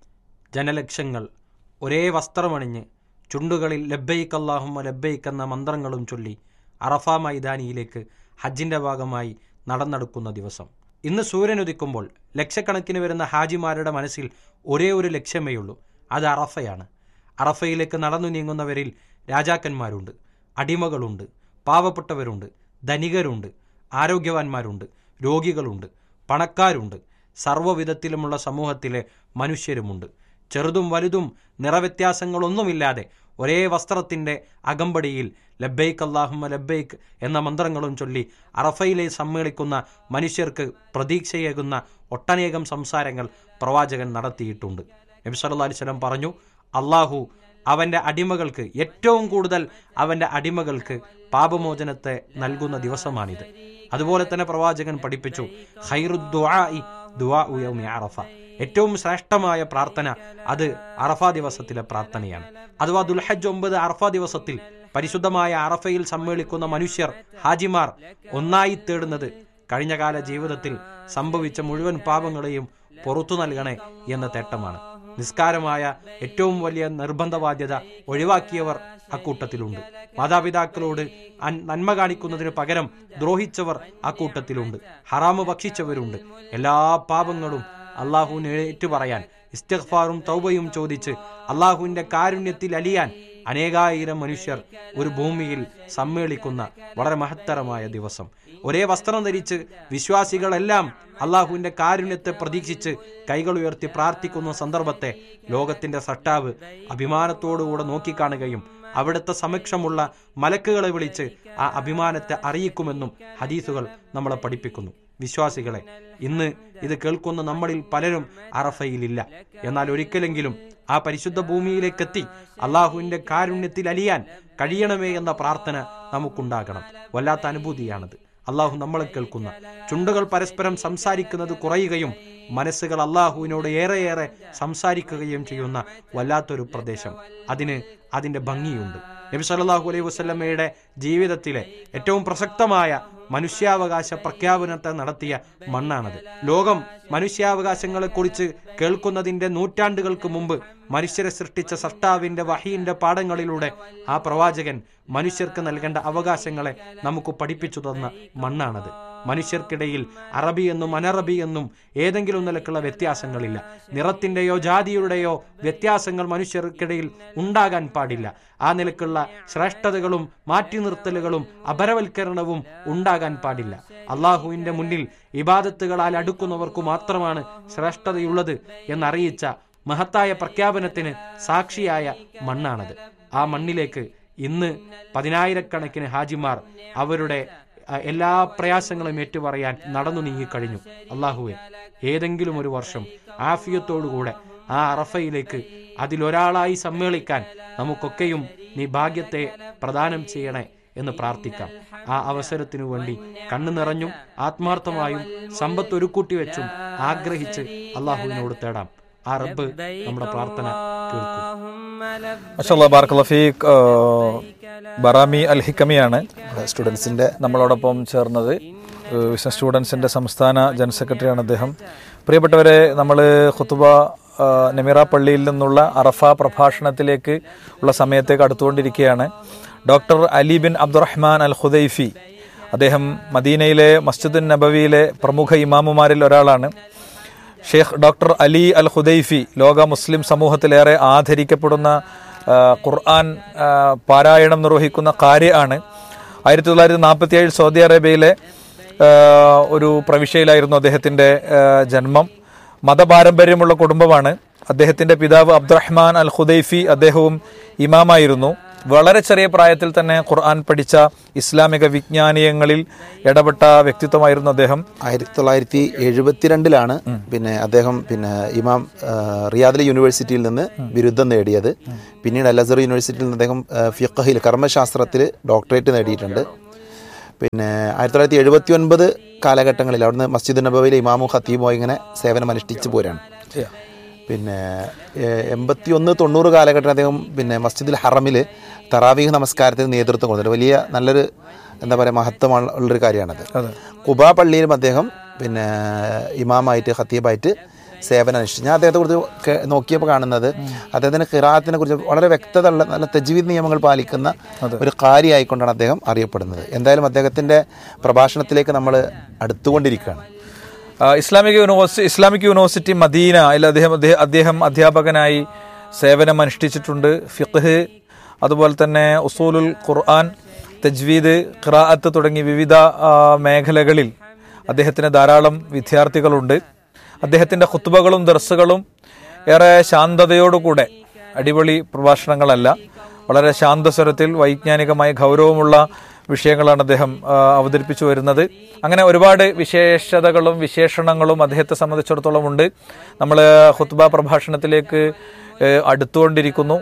ജനലക്ഷങ്ങൾ ഒരേ വസ്ത്രമണിഞ്ഞ് ചുണ്ടുകളിൽ ലബ്ബൈക്ക് അല്ലാഹുമ്മ ലബ്ബൈക്ക് എന്ന മന്ത്രങ്ങളും ചൊല്ലി അറഫ മൈതാനിയിലേക്ക് ഹജ്ജിൻ്റെ ഭാഗമായി നടന്നെടുക്കുന്ന ദിവസം. ഇന്ന് സൂര്യനുദിക്കുമ്പോൾ ലക്ഷക്കണക്കിന് വരുന്ന ഹാജിമാരുടെ മനസ്സിൽ ഒരേ ഒരു ലക്ഷ്യമേ ഉള്ളൂ, അത് അറഫയാണ്. അറഫയിലേക്ക് നടന്നു നീങ്ങുന്നവരിൽ രാജാക്കന്മാരുണ്ട്, അടിമകളുണ്ട്, പാവപ്പെട്ടവരുണ്ട്, ധനികരുണ്ട്, ആരോഗ്യവാന്മാരുണ്ട്, രോഗികളുണ്ട്, പണക്കാരുണ്ട്, സർവ്വവിധത്തിലുമുള്ള സമൂഹത്തിലെ മനുഷ്യരുമുണ്ട്. ചെറുതും വലുതും നിറവ്യത്യാസങ്ങളൊന്നുമില്ലാതെ ഒരേ വസ്ത്രത്തിൻ്റെ അകമ്പടിയിൽ ലബ്ബൈക്ക് അല്ലാഹുമ്മ ലബ്ബൈക്ക് എന്ന മന്ത്രങ്ങളും ചൊല്ലി അറഫയിലെ സമ്മേളിക്കുന്ന മനുഷ്യർക്ക് പ്രതീക്ഷയേകുന്ന ഒട്ടനേകം സംസാരങ്ങൾ പ്രവാചകൻ നടത്തിയിട്ടുണ്ട്. നബി സല്ലല്ലാഹു അലൈഹി വസല്ലം പറഞ്ഞു, അള്ളാഹു അവൻ്റെ അടിമകൾക്ക്, ഏറ്റവും കൂടുതൽ അവൻ്റെ അടിമകൾക്ക് പാപമോചനത്തെ നൽകുന്ന ദിവസമാണിത്. അതുപോലെ തന്നെ പ്രവാചകൻ പഠിപ്പിച്ചു, ഖൈറുദ്ദുആഇ ദുആഉ യൗമി അറഫ, ഏറ്റവും ശ്രേഷ്ഠമായ പ്രാർത്ഥന അത് അറഫ ദിവസത്തിലെ പ്രാർത്ഥനയാണ്. അഥവാ ദുൽഹജ്ജ് 9 അറഫ ദിവസത്തിൽ പരിശുദ്ധമായ അറഫയിൽ സമ്മേളിക്കുന്ന മനുഷ്യർ, ഹാജിമാർ ഒന്നായി തേടുന്നത് കഴിഞ്ഞകാല ജീവിതത്തിൽ സംഭവിച്ച മുഴുവൻ പാപങ്ങളെയും പുറത്തു നൽകണേ എന്ന തേട്ടമാണ്. നിസ്കാരമായ ഏറ്റവും വലിയ നിർബന്ധ ബാധ്യത ഒഴിവാക്കിയവർ അക്കൂട്ടത്തിലുണ്ട്. മാതാപിതാക്കളോട് നന്മ കാണിക്കുന്നതിന് പകരം ദ്രോഹിച്ചവർ അക്കൂട്ടത്തിലുണ്ട്. ഹറാമ് ഭക്ഷിച്ചവരുണ്ട്. എല്ലാ പാപങ്ങളും അള്ളാഹുവിന് ഏറ്റുപറയാൻ, ഇസ്തിഗ്ഫാറും തൗബയും ചോദിച്ച് അള്ളാഹുവിൻ്റെ കാരുണ്യത്തിൽ അലിയാൻ അനേകായിരം മനുഷ്യർ ഒരു ഭൂമിയിൽ സമ്മേളിക്കുന്ന വളരെ മഹത്തരമായ ദിവസം. ഒരേ വസ്ത്രം ധരിച്ച് വിശ്വാസികളെല്ലാം അള്ളാഹുവിൻ്റെ കാരുണ്യത്തെ പ്രതീക്ഷിച്ച് കൈകൾ ഉയർത്തി പ്രാർത്ഥിക്കുന്ന സന്ദർഭത്തെ ലോകത്തിൻ്റെ സട്ടാവ് അഭിമാനത്തോടുകൂടെ നോക്കിക്കാണുകയും അവിടുത്തെ സമക്ഷമുള്ള മലക്കുകളെ വിളിച്ച് ആ അഭിമാനത്തെ അറിയിക്കുമെന്നും ഹദീസുകൾ നമ്മളെ പഠിപ്പിക്കുന്നു. വിശ്വാസികളെ, ഇന്ന് ഇത് കേൾക്കുന്ന നമ്മളിൽ പലരും അറഫയിലില്ല. എന്നാൽ ഒരിക്കലെങ്കിലും ആ പരിശുദ്ധ ഭൂമിയിലേക്കെത്തി അള്ളാഹുവിൻ്റെ കാരുണ്യത്തിൽ അലിയാൻ കഴിയണമേ എന്ന പ്രാർത്ഥന നമുക്കുണ്ടാകണം. വല്ലാത്ത അനുഭൂതിയാണത്. അള്ളാഹു നമ്മളെ കേൾക്കുന്ന, ചുണ്ടുകൾ പരസ്പരം സംസാരിക്കുന്നത് കുറയുകയും മനസ്സുകൾ അള്ളാഹുവിനോട് ഏറെയേറെ സംസാരിക്കുകയും ചെയ്യുന്ന വല്ലാത്തൊരു പ്രദേശം. അതിൻ്റെ ഭംഗിയുണ്ട്. നബി സല്ലല്ലാഹു അലൈഹി വസല്ലമയുടെ ജീവിതത്തിലെ ഏറ്റവും പ്രസക്തമായ മനുഷ്യാവകാശ പ്രഖ്യാപനത്തെ നടത്തിയ മണ്ണാണത്. ലോകം മനുഷ്യാവകാശങ്ങളെക്കുറിച്ച് കേൾക്കുന്നതിൻ്റെ നൂറ്റാണ്ടുകൾക്ക് മുമ്പ് മനുഷ്യരെ സൃഷ്ടിച്ച സൃഷ്ടാവിൻ്റെ വഹീൻ്റെ പാഠങ്ങളിലൂടെ ആ പ്രവാചകൻ മനുഷ്യർക്ക് നൽകേണ്ട അവകാശങ്ങളെ നമുക്ക് പഠിപ്പിച്ചു തന്ന മണ്ണാണത്. മനുഷ്യർക്കിടയിൽ അറബി എന്നും അനറബി എന്നും ഏതെങ്കിലും നിലക്കുള്ള വ്യത്യാസങ്ങളില്ല. നിറത്തിൻ്റെയോ ജാതിയുടെയോ വ്യത്യാസങ്ങൾ മനുഷ്യർക്കിടയിൽ ഉണ്ടാകാൻ പാടില്ല. ആ നിലക്കുള്ള ശ്രേഷ്ഠതകളും മാറ്റി നിർത്തലുകളും അപരവൽക്കരണവും ഉണ്ടാകാൻ പാടില്ല. അള്ളാഹുവിൻ്റെ മുന്നിൽ ഇബാദത്തുകളാൽ അടുക്കുന്നവർക്ക് മാത്രമാണ് ശ്രേഷ്ഠതയുള്ളത് എന്നറിയിച്ച മഹത്തായ പ്രഖ്യാപനത്തിന് സാക്ഷിയായ മണ്ണാണത്. ആ മണ്ണിലേക്ക് ഇന്ന് 10,000-കണക്കിന് ഹാജിമാർ അവരുടെ എല്ലാ പ്രയാസങ്ങളും ഏറ്റുപറയാൻ നടന്നു നീങ്ങിക്കഴിഞ്ഞു. അള്ളാഹുവെ, ഏതെങ്കിലും ഒരു വർഷം ആഫിയത്തോടുകൂടെ ആ അറഫയിലേക്ക് അതിലൊരാളായി സമ്മേളിക്കാൻ നമുക്കൊക്കെയും നീ ഭാഗ്യത്തെ പ്രദാനം ചെയ്യണേ എന്ന് പ്രാർത്ഥിക്കാം. ആ അവസരത്തിനു വേണ്ടി കണ്ണു നിറഞ്ഞും ആത്മാർത്ഥമായും സമ്പത്ത് ഒരുക്കൂട്ടി വെച്ചും ആഗ്രഹിച്ച് അള്ളാഹുവിനോട് തേടാം. ആ റബ്ബ് നമ്മുടെ പ്രാർത്ഥന കേൾക്കും. മാഷാഅല്ലാഹ്, ബാറക്കല്ലാഹു ഫീക്. ബറാമി അൽ ഹിക്കമിയാണ് സ്റ്റുഡൻസിൻ്റെ നമ്മളോടൊപ്പം ചേർന്നത്. വിഷൻ സ്റ്റുഡൻസിൻ്റെ സംസ്ഥാന ജനറൽ സെക്രട്ടറിയാണ് അദ്ദേഹം. പ്രിയപ്പെട്ടവരെ, നമ്മൾ ഖുതുബ നമിറ പള്ളിയിൽ നിന്നുള്ള അറഫ പ്രഭാഷണത്തിലേക്ക് ഉള്ള സമയത്തേക്ക് അടുത്തുകൊണ്ടിരിക്കുകയാണ്. ഡോക്ടർ അലി ബിൻ അബ്ദുറഹ്മാൻ അൽ ഖുദൈഫി, അദ്ദേഹം മദീനയിലെ മസ്ജിദുൻ നബവിയിലെ പ്രമുഖ ഇമാമുമാരിൽ ഒരാളാണ്. ഷെയ്ഖ് ഡോക്ടർ അലി അൽ ഖുദൈഫി ലോക മുസ്ലിം സമൂഹത്തിലേറെ ആദരിക്കപ്പെടുന്ന ഖുർആൻ പാരായണം നിർവഹിക്കുന്ന കാര്യമാണ്. 1947 സൗദി അറേബ്യയിലെ ഒരു പ്രവിശ്യയിലായിരുന്നു അദ്ദേഹത്തിൻ്റെ ജന്മം. മതപാരമ്പര്യമുള്ള കുടുംബമാണ്. അദ്ദേഹത്തിൻ്റെ പിതാവ് അബ്ദുറഹ്മാൻ അൽ ഖുദൈഫി, അദ്ദേഹവും ഇമാമായിരുന്നു. വളരെ ചെറിയ പ്രായത്തിൽ തന്നെ ഖുർആൻ പഠിച്ച ഇസ്ലാമിക വിജ്ഞാനീയങ്ങളിൽ ഇടപെട്ട വ്യക്തിത്വമായിരുന്നു അദ്ദേഹം. 1972 പിന്നെ അദ്ദേഹം ഇമാം റിയാദിലെ യൂണിവേഴ്സിറ്റിയിൽ നിന്ന് ബിരുദം നേടിയത്. പിന്നീട് അൽ അസ്ഹർ യൂണിവേഴ്സിറ്റിയിൽ നിന്ന് അദ്ദേഹം ഫിഖ്ഹിൽ കർമ്മശാസ്ത്രത്തിൽ ഡോക്ടറേറ്റ് നേടിയിട്ടുണ്ട്. പിന്നെ 1979 കാലഘട്ടങ്ങളിൽ അവിടുന്ന് മസ്ജിദ് നബവിയിലെ ഇമാമും ഖത്തീബും ഇങ്ങനെ സേവനം അനുഷ്ഠിച്ചു പോരാണ്. പിന്നെ 81-90 കാലഘട്ടത്തിൽ അദ്ദേഹം പിന്നെ മസ്ജിദുൽ ഹറമിൽ തറാവീഹ് നമസ്കാരത്തിന് നേതൃത്വം കൊടുത്തിട്ട് വലിയ നല്ലൊരു എന്താ പറയുക മഹത്വമുള്ളൊരു കാര്യമാണത്. ഖുബാ പള്ളിയിലും അദ്ദേഹം പിന്നെ ഇമാമായിട്ട് ഖത്തീബായിട്ട് സേവനം അനുഷ്ഠിച്ചു. ഞാൻ അദ്ദേഹത്തെ കുറിച്ച് നോക്കിയപ്പോൾ കാണുന്നത് അദ്ദേഹത്തിൻ്റെ ഖിറാഅത്തിനെ കുറിച്ച് വളരെ വ്യക്തത ഉള്ള നല്ല തജ്വീദ് നിയമങ്ങൾ പാലിക്കുന്ന ഒരു ഖാരിയായിക്കൊണ്ടാണ് അദ്ദേഹം അറിയപ്പെടുന്നത്. എന്തായാലും അദ്ദേഹത്തിൻ്റെ പ്രഭാഷണത്തിലേക്ക് നമ്മൾ അടുത്തുകൊണ്ടിരിക്കുകയാണ്. ഇസ്ലാമിക് യൂണിവേഴ്സിറ്റി മദീന അതിൽ അദ്ദേഹം അധ്യാപകനായി സേവനം അനുഷ്ഠിച്ചിട്ടുണ്ട്. ഫിഖ്ഹ്, അതുപോലെ തന്നെ ഉസൂലുൽ ഖുർആൻ, തജ്വീദ്, ഖിറാഅത്ത് തുടങ്ങി വിവിധ മേഖലകളിൽ അദ്ദേഹത്തിന് ധാരാളം വിദ്യാർത്ഥികളുണ്ട്. അദ്ദേഹത്തിൻ്റെ ഖുത്ബകളും ദർസുകളും ഏറെ ശാന്തതയോടുകൂടെ, അടിപൊളി പ്രഭാഷണങ്ങളല്ല, വളരെ ശാന്തസ്വരത്തിൽ വൈജ്ഞാനികമായ ഗൗരവമുള്ള വിഷയങ്ങളാണ് അദ്ദേഹം അവതരിപ്പിച്ചു വരുന്നത്. അങ്ങനെ ഒരുപാട് വിശേഷതകളും വിശേഷണങ്ങളും അദ്ദേഹത്തെ സംബന്ധിച്ചിടത്തോളം ഉണ്ട്. നമ്മൾ ഖുത്ബ പ്രഭാഷണത്തിലേക്ക് അടുത്തുകൊണ്ടിരിക്കുന്നു.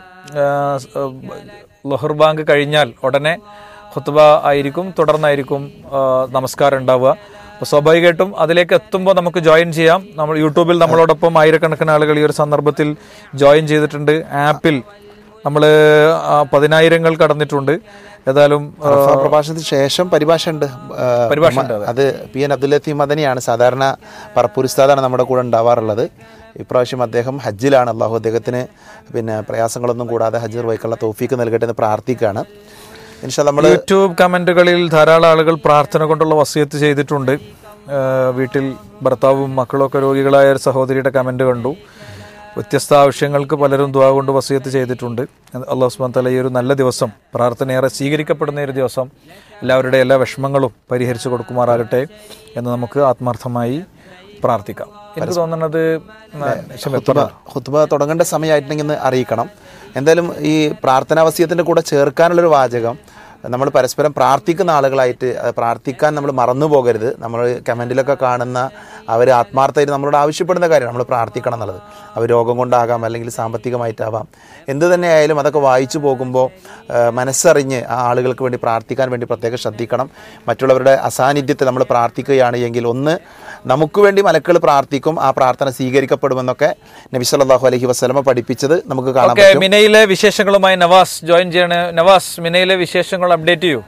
ളുഹർ ബാങ്ക് കഴിഞ്ഞാൽ ഉടനെ ഖുത്ബ ആയിരിക്കും, തുടർന്നായിരിക്കും നമസ്കാരം ഉണ്ടാവുക. അപ്പോൾ സ്വാഭാവികമായിട്ടും അതിലേക്ക് എത്തുമ്പോൾ നമുക്ക് ജോയിൻ ചെയ്യാം. നമ്മൾ യൂട്യൂബിൽ നമ്മളോടൊപ്പം ആയിരക്കണക്കിന് ആളുകൾ ഈ ഒരു സന്ദർഭത്തിൽ ജോയിൻ ചെയ്തിട്ടുണ്ട്. ആപ്പിൽ നമ്മൾ 10,000 കടന്നിട്ടുണ്ട്. ഏതായാലും പ്രഭാഷണത്തിന് ശേഷം പരിഭാഷ ഉണ്ട്. അത് PN അബ്ദുൽ ലത്തീഫ് മദനിയാണ്. സാധാരണ പറപ്പൂർ ഉസ്താദാണ് നമ്മുടെ കൂടെ ഉണ്ടാവാറുള്ളത്. ഇപ്രാവശ്യം അദ്ദേഹം ഹജ്ജിലാണ്. അള്ളാഹു അദ്ദേഹത്തിന് പിന്നെ പ്രയാസങ്ങളൊന്നും കൂടാതെ ഹജ്ജ് നിർവഹിക്കാനുള്ള തൗഫീക്ക് നൽകട്ടെ എന്ന് പ്രാർത്ഥിക്കുകയാണ്. നമ്മൾ യൂട്യൂബ് കമന്റുകളിൽ ധാരാളം ആളുകൾ പ്രാർത്ഥന കൊണ്ടുള്ള വസിയത്ത് ചെയ്തിട്ടുണ്ട്. വീട്ടിൽ ഭർത്താവും മക്കളൊക്കെ രോഗികളായ ഒരു സഹോദരിയുടെ കമന്റ് കണ്ടു. വ്യത്യസ്ത ആവശ്യങ്ങൾക്ക് പലരും ദുആ കൊണ്ട് വസിയത്ത് ചെയ്തിട്ടുണ്ട്. അല്ലാഹു സുബ്ഹാനഹു വ തആല ഈ ഒരു നല്ല ദിവസം, പ്രാർത്ഥനയേറെ സ്വീകരിക്കപ്പെടുന്ന ഒരു ദിവസം, എല്ലാവരുടെ എല്ലാ വിഷമങ്ങളും പരിഹരിച്ചു കൊടുക്കുമാറാകട്ടെ എന്ന് നമുക്ക് ആത്മാർത്ഥമായി പ്രാർത്ഥിക്കാം. എനിക്ക് തോന്നുന്നത് ഖുത്ബ തുടങ്ങേണ്ട സമയമായിട്ടുണ്ടെങ്കിൽ അറിയിക്കണം. എന്തായാലും ഈ പ്രാർത്ഥനാ വസിയത്തിൻ്റെ കൂടെ ചേർക്കാനുള്ളൊരു വാചകം, നമ്മൾ പരസ്പരം പ്രാർത്ഥിക്കുന്ന ആളുകളായിട്ട് പ്രാർത്ഥിക്കാൻ നമ്മൾ മറന്നു പോകരുത്. നമ്മൾ കമൻറ്റിലൊക്കെ കാണുന്ന അവർ ആത്മാർത്ഥമായിട്ട് നമ്മളോട് ആവശ്യപ്പെടുന്ന കാര്യമാണ് നമ്മൾ പ്രാർത്ഥിക്കണം എന്നുള്ളത്. അവർ രോഗം കൊണ്ടാകാം, അല്ലെങ്കിൽ സാമ്പത്തികമായിട്ടാവാം, എന്ത് തന്നെ ആയാലും അതൊക്കെ വായിച്ചു പോകുമ്പോൾ മനസ്സറിഞ്ഞ് ആ ആളുകൾക്ക് വേണ്ടി പ്രാർത്ഥിക്കാൻ വേണ്ടി പ്രത്യേകം ശ്രദ്ധിക്കണം. മറ്റുള്ളവരുടെ അസാന്നിധ്യത്തെ നമ്മൾ പ്രാർത്ഥിക്കുകയാണ് എങ്കിൽ ഒന്ന് നമുക്ക് വേണ്ടി മലക്കുകൾ പ്രാർത്ഥിക്കും, ആ പ്രാർത്ഥന സ്വീകരിക്കപ്പെടുമെന്നൊക്കെ നബി സല്ലല്ലാഹു അലൈഹി വസല്ലമ പഠിപ്പിച്ചത് നമുക്ക് കാണാം. മിനയിലെ വിശേഷങ്ങളുമായി നവാസ് ജോയിൻ ചെയ്യണേ. നവാസ്, മിനയിലെ വിശേഷങ്ങൾ അപ്ഡേറ്റ് ചെയ്യൂ.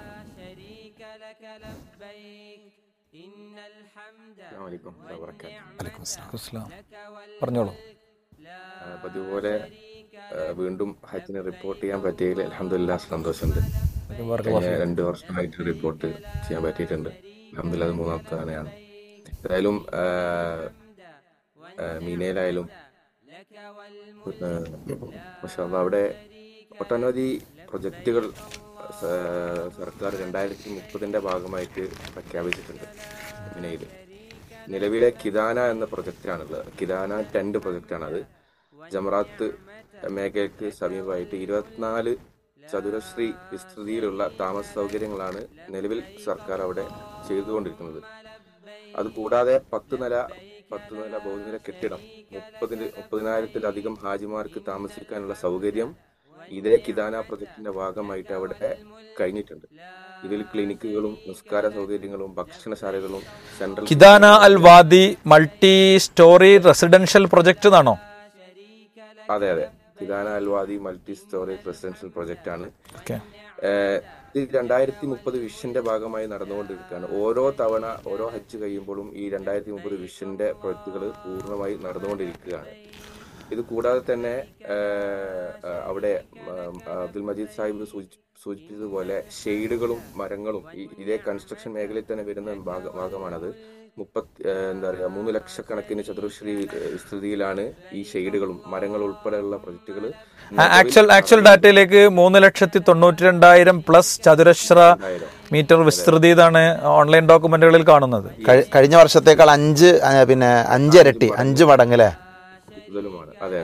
പറഞ്ഞോളൂ. അതുപോലെ വീണ്ടും ഹജ്ജിന് റിപ്പോർട്ട് ചെയ്യാൻ പറ്റിയതിൽ അൽഹംദുലില്ലാഹ് സന്തോഷമുണ്ട്. 2 വർഷമായിട്ട് റിപ്പോർട്ട് ചെയ്യാൻ പറ്റിയിട്ടുണ്ട്. അൽഹംദുലില്ലാഹ് അത് 3ാമത്തെ തവണയാണ്. ഏതായാലും മീനയിലായാലും അവിടെ ഒട്ടനവധി പ്രൊജക്റ്റുകൾ സർക്കാർ 2030 ഭാഗമായിട്ട് പ്രഖ്യാപിച്ചിട്ടുണ്ട്. മീനയിൽ നിലവിലെ കിദാന എന്ന പ്രൊജക്റ്റാണുള്ളത്. കിദാന ടെന്റ് പ്രൊജക്റ്റാണത്. ജമറാത്ത് മേഖലയ്ക്ക് സമീപമായിട്ട് 24 ചതുരശ്രീ വിസ്തൃതിയിലുള്ള താമസ സൗകര്യങ്ങളാണ് നിലവിൽ സർക്കാർ അവിടെ ചെയ്തുകൊണ്ടിരിക്കുന്നത്. അതുകൂടാതെ 10 നില ബഹുനില കെട്ടിടം, 30,000-ത്തിലധികം ഹാജിമാർക്ക് താമസിക്കാനുള്ള സൗകര്യം ഇതേ കിദാന പ്രൊജക്ടിന്റെ ഭാഗമായിട്ട് അവിടെ കഴിഞ്ഞിട്ടുണ്ട്. ഇതിൽ ക്ലിനിക്കുകളും നിസ്കാര സൗകര്യങ്ങളും ഭക്ഷണശാലകളും സെൻട്രൽ കിദാന അൽ വാദി മൾട്ടി സ്റ്റോറി റെസിഡൻഷ്യൽ പ്രൊജക്ട് എന്നാണോ? അതെ, കിദാന അൽ വാദി മൾട്ടി സ്റ്റോറി റെസിഡൻഷ്യൽ പ്രൊജക്ട് ആണ്. ഇത് 2030 വിഷന്റെ ഭാഗമായി നടന്നുകൊണ്ടിരിക്കുകയാണ്. ഓരോ തവണ ഓരോ ഹജ്ജ് കഴിയുമ്പോഴും ഈ 2030 വിഷന്റെ പ്രൊജക്ടുകൾ പൂർണ്ണമായി നടന്നുകൊണ്ടിരിക്കുകയാണ്. ഇത് കൂടാതെ തന്നെ അവിടെ അബ്ദുൽ മജീദ് സാഹിബ് സൂചിപ്പിച്ചതുപോലെ ഷെയ്ഡുകളും മരങ്ങളും ഇതേ കൺസ്ട്രക്ഷൻ മേഖലയിൽ തന്നെ വരുന്ന ഭാഗമാണത്. 3 ലക്ഷക്കണക്കിന് ചതുരശ്രീ വിസ്തൃതിയിലാണ് ഈ ഷെയ്ഡുകളും മരങ്ങളും ഉൾപ്പെടെയുള്ള പ്രൊജക്ടുകൾ. ആക്ച്വൽ ഡാറ്റയിലേക്ക് 3,92,000 പ്ലസ് ചതുരശ്ര മീറ്റർ വിസ്തൃതി ഇതാണ് ഓൺലൈൻ ഡോക്യുമെന്റുകളിൽ കാണുന്നത്. കഴിഞ്ഞ വർഷത്തേക്കാൾ 5 ഇരട്ടി 5 മടങ്ങ് അല്ലേ? അതെ.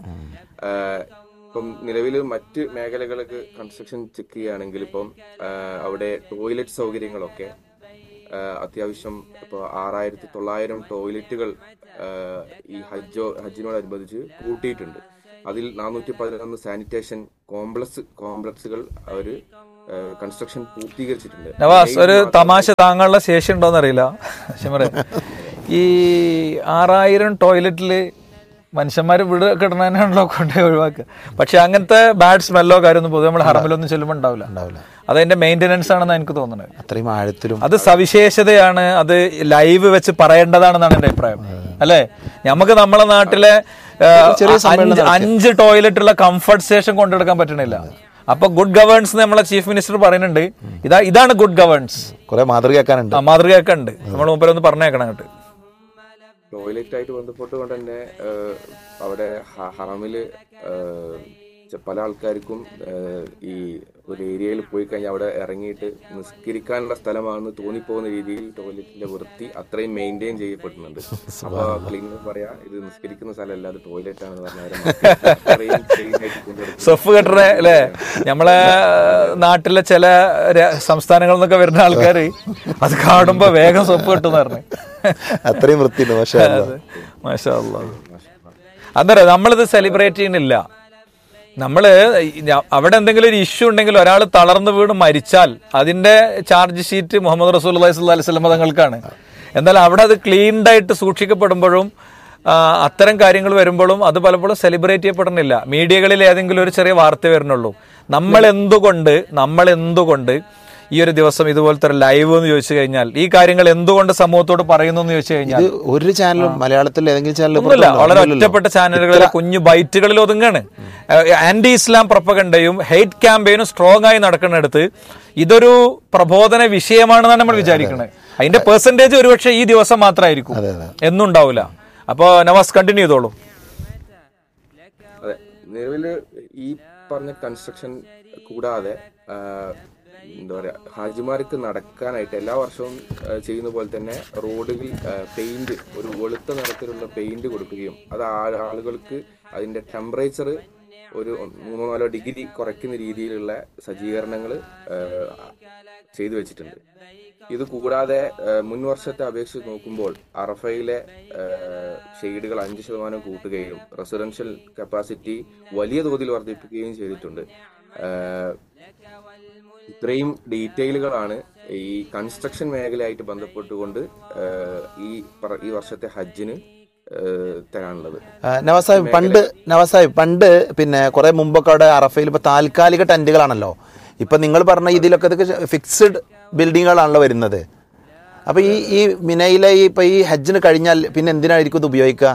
ഇപ്പം നിലവിൽ മറ്റ് മേഖലകളൊക്കെ കൺസ്ട്രക്ഷൻ ചെക്ക് ചെയ്യുകയാണെങ്കിൽ ഇപ്പം അവിടെ ടോയ്ലറ്റ് സൗകര്യങ്ങളൊക്കെ അത്യാവശ്യം ഇപ്പോൾ 6,900 ടോയ്ലറ്റുകൾ ഈ ഹജ്ജിനോടനുബന്ധിച്ച് കൂട്ടിയിട്ടുണ്ട്. അതിൽ 411 സാനിറ്റേഷൻ കോംപ്ലക്സുകൾ അവർ കൺസ്ട്രക്ഷൻ പൂർത്തീകരിച്ചിട്ടുണ്ട്. നവാസ്, ഒരു തമാശ താങ്കളുടെ ശേഷി ഉണ്ടോന്ന് അറിയില്ല. ഈ 6,000 ടോയ്ലറ്റില് മനുഷ്യന്മാർ വീട് കിടണതിനാണല്ലോ കൊണ്ട് ഒഴിവാക്കുക. പക്ഷെ അങ്ങനത്തെ ബാഡ് സ്മെല്ലോ കാര്യമൊന്നും പൊതുവെ നമ്മൾ ഹറമിലൊന്നും ചെല്ലുമ്പോൾ ഉണ്ടാവില്ല. അതതിന്റെ മെയിൻ്റെനൻസ് ആണെന്ന് എനിക്ക് തോന്നുന്നത്. അത്രയും ആഴത്തിലും അത് സവിശേഷതയാണ്, അത് ലൈവ് വെച്ച് പറയേണ്ടതാണെന്നാണ് എൻ്റെ അഭിപ്രായം. അല്ലേ, നമുക്ക് നമ്മളെ നാട്ടിലെ 5 ടോയ്ലറ്റുള്ള കംഫർട്ട് സ്റ്റേഷൻ കൊണ്ടെടുക്കാൻ പറ്റണില്ല. അപ്പൊ ഗുഡ് ഗവേൺസ് നമ്മളെ ചീഫ് മിനിസ്റ്റർ പറയുന്നുണ്ട്, ഇതാണ് ഗുഡ് ഗവേൺസ്. കുറെ മാതൃകയാക്കാനുണ്ട്, മാതൃകയാക്കാനുണ്ട്. നമ്മൾ മുമ്പേ ഒന്ന് പറഞ്ഞേക്കണം അങ്ങോട്ട്. ടോയ്ലറ്റ് ആയിട്ട് ബന്ധപ്പെട്ടുകൊണ്ട് തന്നെ അവിടെ ഹറമില് പല ആൾക്കാർക്കും ഈ ഒരു ഏരിയയിൽ പോയി കഴിഞ്ഞാൽ അവിടെ ഇറങ്ങിയിട്ട് നിസ്കരിക്കാനുള്ള സ്ഥലമാണെന്ന് തോന്നിപ്പോകുന്ന രീതിയിൽ ടോയ്ലറ്റിന്റെ വൃത്തി അത്രയും മെയിൻറ്റെയിൻ ചെയ്യപ്പെടുന്നുണ്ട്. അപ്പൊ ക്ലീനർ പറയാ ഇത് നിസ്കരിക്കുന്ന സ്ഥലമല്ല, അത് ടോയ്ലറ്റ് ആണെന്ന് പറഞ്ഞാൽ സൊഫ് കെട്ടണ അല്ലേ. നമ്മളെ നാട്ടിലെ ചില സംസ്ഥാനങ്ങളിൽ നിന്നൊക്കെ വരുന്ന ആൾക്കാർ അത് കാണുമ്പോ വേഗം സൊഫ് കെട്ടുന്ന പറഞ്ഞു. അത്രയും വൃത്തിയുണ്ട്. മാഷാ അല്ലാഹ്. അന്നേരം നമ്മളിത് സെലിബ്രേറ്റ് ചെയ്യുന്നില്ല. നമ്മള് അവിടെ എന്തെങ്കിലും ഒരു ഇഷ്യൂ ഉണ്ടെങ്കിൽ, ഒരാൾ തളർന്നു വീണ് മരിച്ചാൽ അതിന്റെ ചാർജ് ഷീറ്റ് മുഹമ്മദ് റസൂലുള്ളാഹി സ്വല്ലല്ലാഹി അലൈഹി വസല്ലം തങ്ങൾക്കാണ്. എന്നാൽ അവിടെ അത് ക്ലീൻഡായിട്ട് സൂക്ഷിക്കപ്പെടുമ്പോഴും അത്തരം കാര്യങ്ങൾ വരുമ്പോഴും അത് പലപ്പോഴും സെലിബ്രേറ്റ് ചെയ്യപ്പെടുന്നില്ല. മീഡിയകളിൽ ഏതെങ്കിലും ഒരു ചെറിയ വാർത്ത വരുന്നുള്ളൂ. നമ്മൾ എന്തുകൊണ്ട് ഈ ഒരു ദിവസം ഇതുപോലത്തെ ഒരു ലൈവ് എന്ന് ചോദിച്ചു കഴിഞ്ഞാൽ, ഈ കാര്യങ്ങൾ എന്തുകൊണ്ട് സമൂഹത്തോട് പറയുന്നു എന്ന് ചോദിച്ചു കഴിഞ്ഞാൽ, ഒരു ചാനലും മലയാളത്തിൽ ഏതെങ്കിലും ചാനൽ ഒന്നുമില്ല. വളരെ ഒറ്റപ്പെട്ട ചാനലുകളിലെ കുഞ്ഞു ബൈറ്റുകളിൽ ഒതുങ്ങാണ്. ആന്റി ഇസ്ലാം പ്രൊപ്പഗണ്ടയും ഹെയ്റ്റ് ക്യാമ്പയിനും സ്ട്രോങ് ആയി നടക്കുന്നിടത്ത് ഇതൊരു പ്രബോധന വിഷയമാണെന്നാണ് നമ്മൾ വിചാരിക്കുന്നത്. അതിന്റെ പെർസെന്റേജ് ഒരുപക്ഷെ ഈ ദിവസം മാത്രമായിരിക്കും, എന്നുണ്ടാവില്ല. അപ്പൊ നവാസ് കണ്ടിന്യൂ ചെയ്തോളൂ. അതെ, നിലവില് ഈ പറഞ്ഞ കൺസ്ട്രക്ഷൻ കൂടാതെ എന്താ പറയാ, ഹാജിമാർക്ക് നടക്കാനായിട്ട് എല്ലാ വർഷവും ചെയ്യുന്ന പോലെ തന്നെ റോഡുകളിൽ പെയിന്റ്, ഒരു വെളുത്ത നിറത്തിലുള്ള പെയിന്റ് കൊടുക്കുകയും അത് ആളുകൾക്ക് അതിന്റെ ടെമ്പറേച്ചർ ഒരു 3-4 ഡിഗ്രി കുറയ്ക്കുന്ന രീതിയിലുള്ള സജ്ജീകരണങ്ങൾ ചെയ്തു വെച്ചിട്ടുണ്ട്. ഇത് കൂടാതെ മുൻ വർഷത്തെ അപേക്ഷിച്ച് നോക്കുമ്പോൾ അറഫയിലെ ഷെയ്ഡുകൾ 5% കൂട്ടുകയും റെസിഡൻഷ്യൽ കപ്പാസിറ്റി വലിയ തോതിൽ വർദ്ധിപ്പിക്കുകയും ചെയ്തിട്ടുണ്ട്. ഇത്രയും ഡീറ്റെയിലുകളാണ് ഈ കൺസ്ട്രക്ഷൻ മേഖലയായിട്ട് ബന്ധപ്പെട്ടുകൊണ്ട് ഈ വർഷത്തെ ഹജ്ജിന് തരാനുള്ളത്. നവാസാഹിബ് പണ്ട് പിന്നെ കുറെ മുമ്പൊക്കെ അവിടെ അറഫയിൽ ഇപ്പൊ താൽക്കാലിക ടെന്റുകളാണല്ലോ. ഇപ്പൊ നിങ്ങൾ പറഞ്ഞ ഇതിലൊക്കെ ഇതൊക്കെ ഫിക്സ്ഡ് ബിൽഡിങ്ങുകളാണല്ലോ വരുന്നത്. അപ്പൊ ഈ മിനയിലെ ഇപ്പൊ ഈ ഹജ്ജിന് കഴിഞ്ഞാൽ പിന്നെ എന്തിനായിരിക്കും ഇത് ഉപയോഗിക്കുക?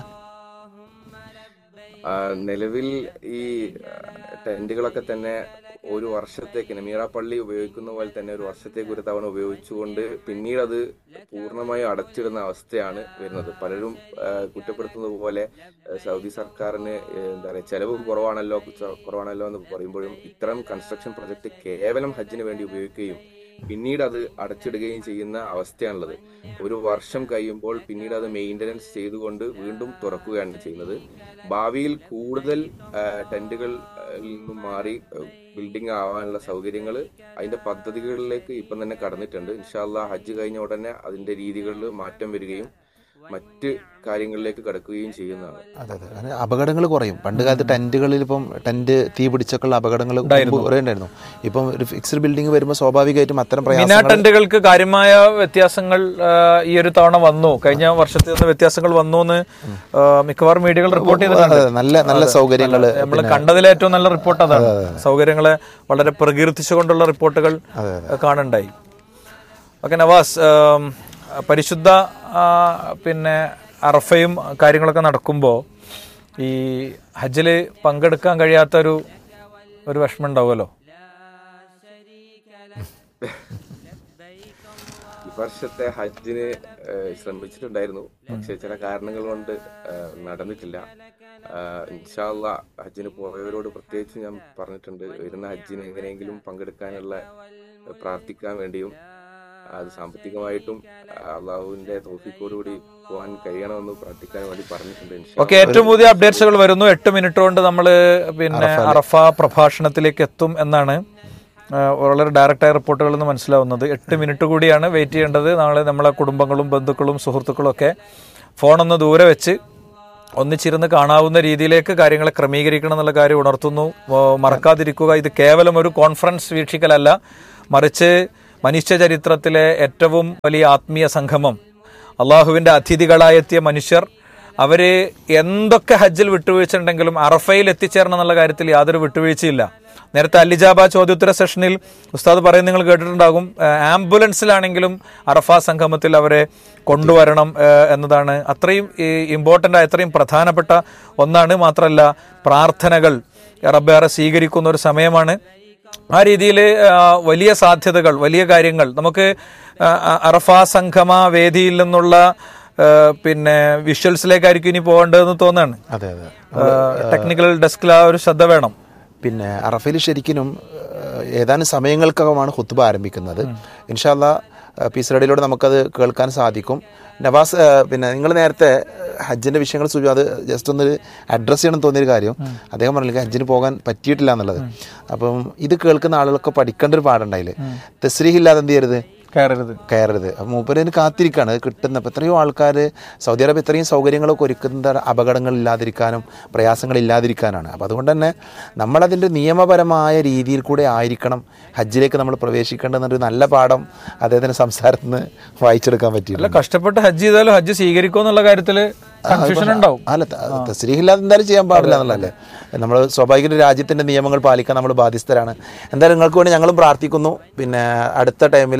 നിലവിൽ ഈ ടെന്റുകളൊക്കെ തന്നെ ഒരു വർഷത്തേക്ക് നമീറ പള്ളി ഉപയോഗിക്കുന്ന പോലെ തന്നെ ഒരു വർഷത്തേക്ക് ഒരു തവണ ഉപയോഗിച്ചുകൊണ്ട് പിന്നീട് അത് പൂർണ്ണമായും അടച്ചിടുന്ന അവസ്ഥയാണ് വരുന്നത്. പലരും കുറ്റപ്പെടുത്തുന്നത് പോലെ സൗദി സർക്കാരിന് എന്താ പറയുക, ചെലവ് കുറവാണല്ലോ എന്ന് പറയുമ്പോഴും ഇത്തരം കൺസ്ട്രക്ഷൻ പ്രൊജക്ട് കേവലം ഹജ്ജിന് വേണ്ടി ഉപയോഗിക്കുകയും പിന്നീട് അത് അടച്ചിടുകയും ചെയ്യുന്ന അവസ്ഥയാണുള്ളത്. ഒരു വർഷം കഴിയുമ്പോൾ പിന്നീട് അത് മെയിൻ്റനൻസ് ചെയ്തുകൊണ്ട് വീണ്ടും തുറക്കുകയാണ് ചെയ്യുന്നത്. ഭാവിയിൽ കൂടുതൽ ടെന്റുകളിൽ നിന്നും മാറി ബിൽഡിംഗ് ആവാനുള്ള സൗകര്യങ്ങൾ അതിന്റെ പദ്ധതികളിലേക്ക് ഇപ്പം തന്നെ കടന്നിട്ടുണ്ട്. ഇൻഷാ അല്ലാഹ് ഹജ്ജ് കഴിഞ്ഞ ഉടനെ അതിന്റെ രീതികളിൽ മാറ്റം വരികയും മറ്റ് കാര്യങ്ങളിലേക്ക് കടക്കുകയും ചെയ്യുന്നതാണ്. അതെ, അപകടങ്ങൾ കുറയും. പണ്ട് കാലത്ത് ടെന്റുകളിൽ ഇപ്പം ടെന്റ് തീ പിടിച്ചൊക്കെയുള്ള അപകടങ്ങൾ കുറേ ഉണ്ടായിരുന്നു. ഇപ്പം ഒരു ഫിക്സ്ഡ് ബിൽഡിംഗ് വരുമ്പോൾ സ്വാഭാവികമായിട്ടും അത്തരം ടെന്റുകൾക്ക് കാര്യമായ വ്യത്യാസങ്ങൾ ഈ ഒരു തവണ വന്നു. കഴിഞ്ഞ വർഷത്തെ വ്യത്യാസങ്ങൾ വന്നു എന്ന് മിക്കവാറും മീഡിയകൾ റിപ്പോർട്ട് ചെയ്തിട്ടുണ്ട്. നല്ല സൗകര്യങ്ങൾ നമ്മൾ കണ്ടതിലെ ഏറ്റവും നല്ല റിപ്പോർട്ട് അതാണ്. സൗകര്യങ്ങളെ വളരെ പ്രകീർത്തിച്ചുകൊണ്ടുള്ള റിപ്പോർട്ടുകൾ കാണുണ്ടായി. ഓക്കെ നവാസ്, പരിശുദ്ധ പിന്നെ അറഫയും കാര്യങ്ങളൊക്കെ നടക്കുമ്പോൾ ഈ ഹജ്ജിൽ പങ്കെടുക്കാൻ കഴിയാത്തൊരു വിഷമം ഉണ്ടാവുമല്ലോ. ഈ വർഷത്തെ ഹജ്ജിന് ശ്രമിച്ചിട്ടുണ്ടായിരുന്നു, പക്ഷെ ചില കാരണങ്ങൾ കൊണ്ട് നടന്നിട്ടില്ല. ഇൻഷാ അല്ലാഹ് ഹജ്ജിന് പോയവരോട് പ്രത്യേകിച്ച് ഞാൻ പറഞ്ഞിട്ടുണ്ട്, വരുന്ന ഹജ്ജിന് എങ്ങനെയെങ്കിലും പങ്കെടുക്കാനുള്ള പ്രാർത്ഥിക്കാൻ വേണ്ടിയും അത് സാമ്പത്തികമായിട്ടും അള്ളാഹുവിന്റെ തൗഫീഖോടുകൂടി പോകാൻ കഴിയണമെന്ന് പ്രാർത്ഥിക്കാൻ വേണ്ടി പറഞ്ഞിട്ടുണ്ട്. ഓക്കെ, ഏറ്റവും പുതിയ അപ്ഡേറ്റ്സുകൾ വരുന്നു. 8 മിനിറ്റ് കൊണ്ട് നമ്മൾ പിന്നെ അറഫ പ്രഭാഷണത്തിലേക്ക് എത്തും എന്നാണ് വളരെ ഡയറക്റ്റായ റിപ്പോർട്ടുകളിൽ നിന്ന് മനസ്സിലാവുന്നത്. 8 മിനിറ്റ് കൂടിയാണ് വെയിറ്റ് ചെയ്യേണ്ടത്. നമ്മളെ കുടുംബങ്ങളും ബന്ധുക്കളും സുഹൃത്തുക്കളും ഒക്കെ ഫോണൊന്ന് ദൂരെ വെച്ച് ഒന്നിച്ചിരുന്ന് കാണാവുന്ന രീതിയിലേക്ക് കാര്യങ്ങളെ ക്രമീകരിക്കണം എന്നുള്ള കാര്യം ഉണർത്തുന്നു. മറക്കാതിരിക്കുക, ഇത് കേവലം ഒരു കോൺഫറൻസ് വീക്ഷിക്കലല്ല, മറിച്ച് മനുഷ്യ ചരിത്രത്തിലെ ഏറ്റവും വലിയ ആത്മീയ സംഗമം, അള്ളാഹുവിൻ്റെ അതിഥികളായെത്തിയ മനുഷ്യർ അവർ എന്തൊക്കെ ഹജ്ജിൽ വിട്ടുവീഴ്ച ഉണ്ടെങ്കിലും അറഫയിൽ എത്തിച്ചേരണം എന്നുള്ള കാര്യത്തിൽ യാതൊരു വിട്ടുവീഴ്ചയില്ല. നേരത്തെ അല്ലിജാബ ചോദ്യോത്തര സെഷനിൽ ഉസ്താദ് പറയുന്നത് നിങ്ങൾ കേട്ടിട്ടുണ്ടാകും, ആംബുലൻസിലാണെങ്കിലും അറഫ സംഗമത്തിൽ അവരെ കൊണ്ടുവരണം എന്നതാണ്. അത്രയും ഇമ്പോർട്ടൻ്റ് ആയ, അത്രയും പ്രധാനപ്പെട്ട ഒന്നാണ്. മാത്രമല്ല പ്രാർത്ഥനകൾ റബ്ബേറെ സ്വീകരിക്കുന്ന ഒരു സമയമാണ്. ആ രീതിയിൽ വലിയ സാധ്യതകൾ, വലിയ കാര്യങ്ങൾ നമുക്ക് അറഫ സംഗമ വേദിയിൽ നിന്നുള്ള പിന്നെ വിഷ്വൽസിലേക്കായിരിക്കും ഇനി പോകേണ്ടതെന്ന് തോന്നുകയാണ്. അതെ അതെ, ടെക്നിക്കൽ ഡെസ്കിൽ ആ ഒരു ശ്രദ്ധ വേണം. പിന്നെ അറഫയിൽ ശരിക്കും ഏതാനും സമയങ്ങൾക്കകമാണ് ഖുത്ബ ആരംഭിക്കുന്നത്. ഇൻഷാ അല്ലാഹ് പീസ് റേഡിയോയിലൂടെ നമുക്കത് കേൾക്കാൻ സാധിക്കും. നവാസ്, പിന്നെ നിങ്ങൾ നേരത്തെ ഹജ്ജിൻ്റെ വിഷയങ്ങൾ സൂചിച്ചു, അത് ജസ്റ്റ് ഒന്ന് അഡ്രസ്സ് ചെയ്യണം തോന്നിയൊരു കാര്യം, അദ്ദേഹം പറഞ്ഞില്ല ഹജ്ജിന് പോകാൻ പറ്റിയിട്ടില്ല എന്നുള്ളത്. അപ്പം ഇത് കേൾക്കുന്ന ആളുകളൊക്കെ പഠിക്കേണ്ട ഒരു പാടുണ്ടായില്ലേ, തസ്രീഹ് ഇല്ലാതെ എന്ത് ചെയ്യരുത്, കയറരുത്. അപ്പം മൂപ്പരതിന് കാത്തിരിക്കുകയാണ് കിട്ടുന്ന. അപ്പം എത്രയോ ആൾക്കാർ സൗദി അറേബ്യ ഇത്രയും സൗകര്യങ്ങളൊക്കെ ഒരുക്കുന്ന അപകടങ്ങളില്ലാതിരിക്കാനും പ്രയാസങ്ങളില്ലാതിരിക്കാനാണ്. അപ്പം അതുകൊണ്ട് തന്നെ നമ്മളതിൻ്റെ നിയമപരമായ രീതിയിൽ കൂടെ ആയിരിക്കണം ഹജ്ജിലേക്ക് നമ്മൾ പ്രവേശിക്കേണ്ടതെന്നൊരു നല്ല പാഠം അദ്ദേഹത്തിൻ്റെ സംസാരത്തിൽ നിന്ന് വായിച്ചെടുക്കാൻ പറ്റിയില്ല. കഷ്ടപ്പെട്ട് ഹജ്ജ് ചെയ്താലും ഹജ്ജ് സ്വീകരിക്കുക എന്നുള്ള കാര്യത്തിൽ കൺഫ്യൂഷൻ ഉണ്ടാവും. അല്ല, തസ്രീഹില്ലാതെ എന്തായാലും ചെയ്യാൻ പാടില്ല എന്നുള്ളതല്ലേ. നമ്മൾ സ്വാഭാവിക രാജ്യത്തിൻ്റെ നിയമങ്ങൾ പാലിക്കാൻ നമ്മൾ ബാധ്യസ്ഥരാണ്. എന്തായാലും നിങ്ങൾക്ക് വേണ്ടി ഞങ്ങളും പ്രാർത്ഥിക്കുന്നു. പിന്നെ അടുത്ത ടൈമിൽ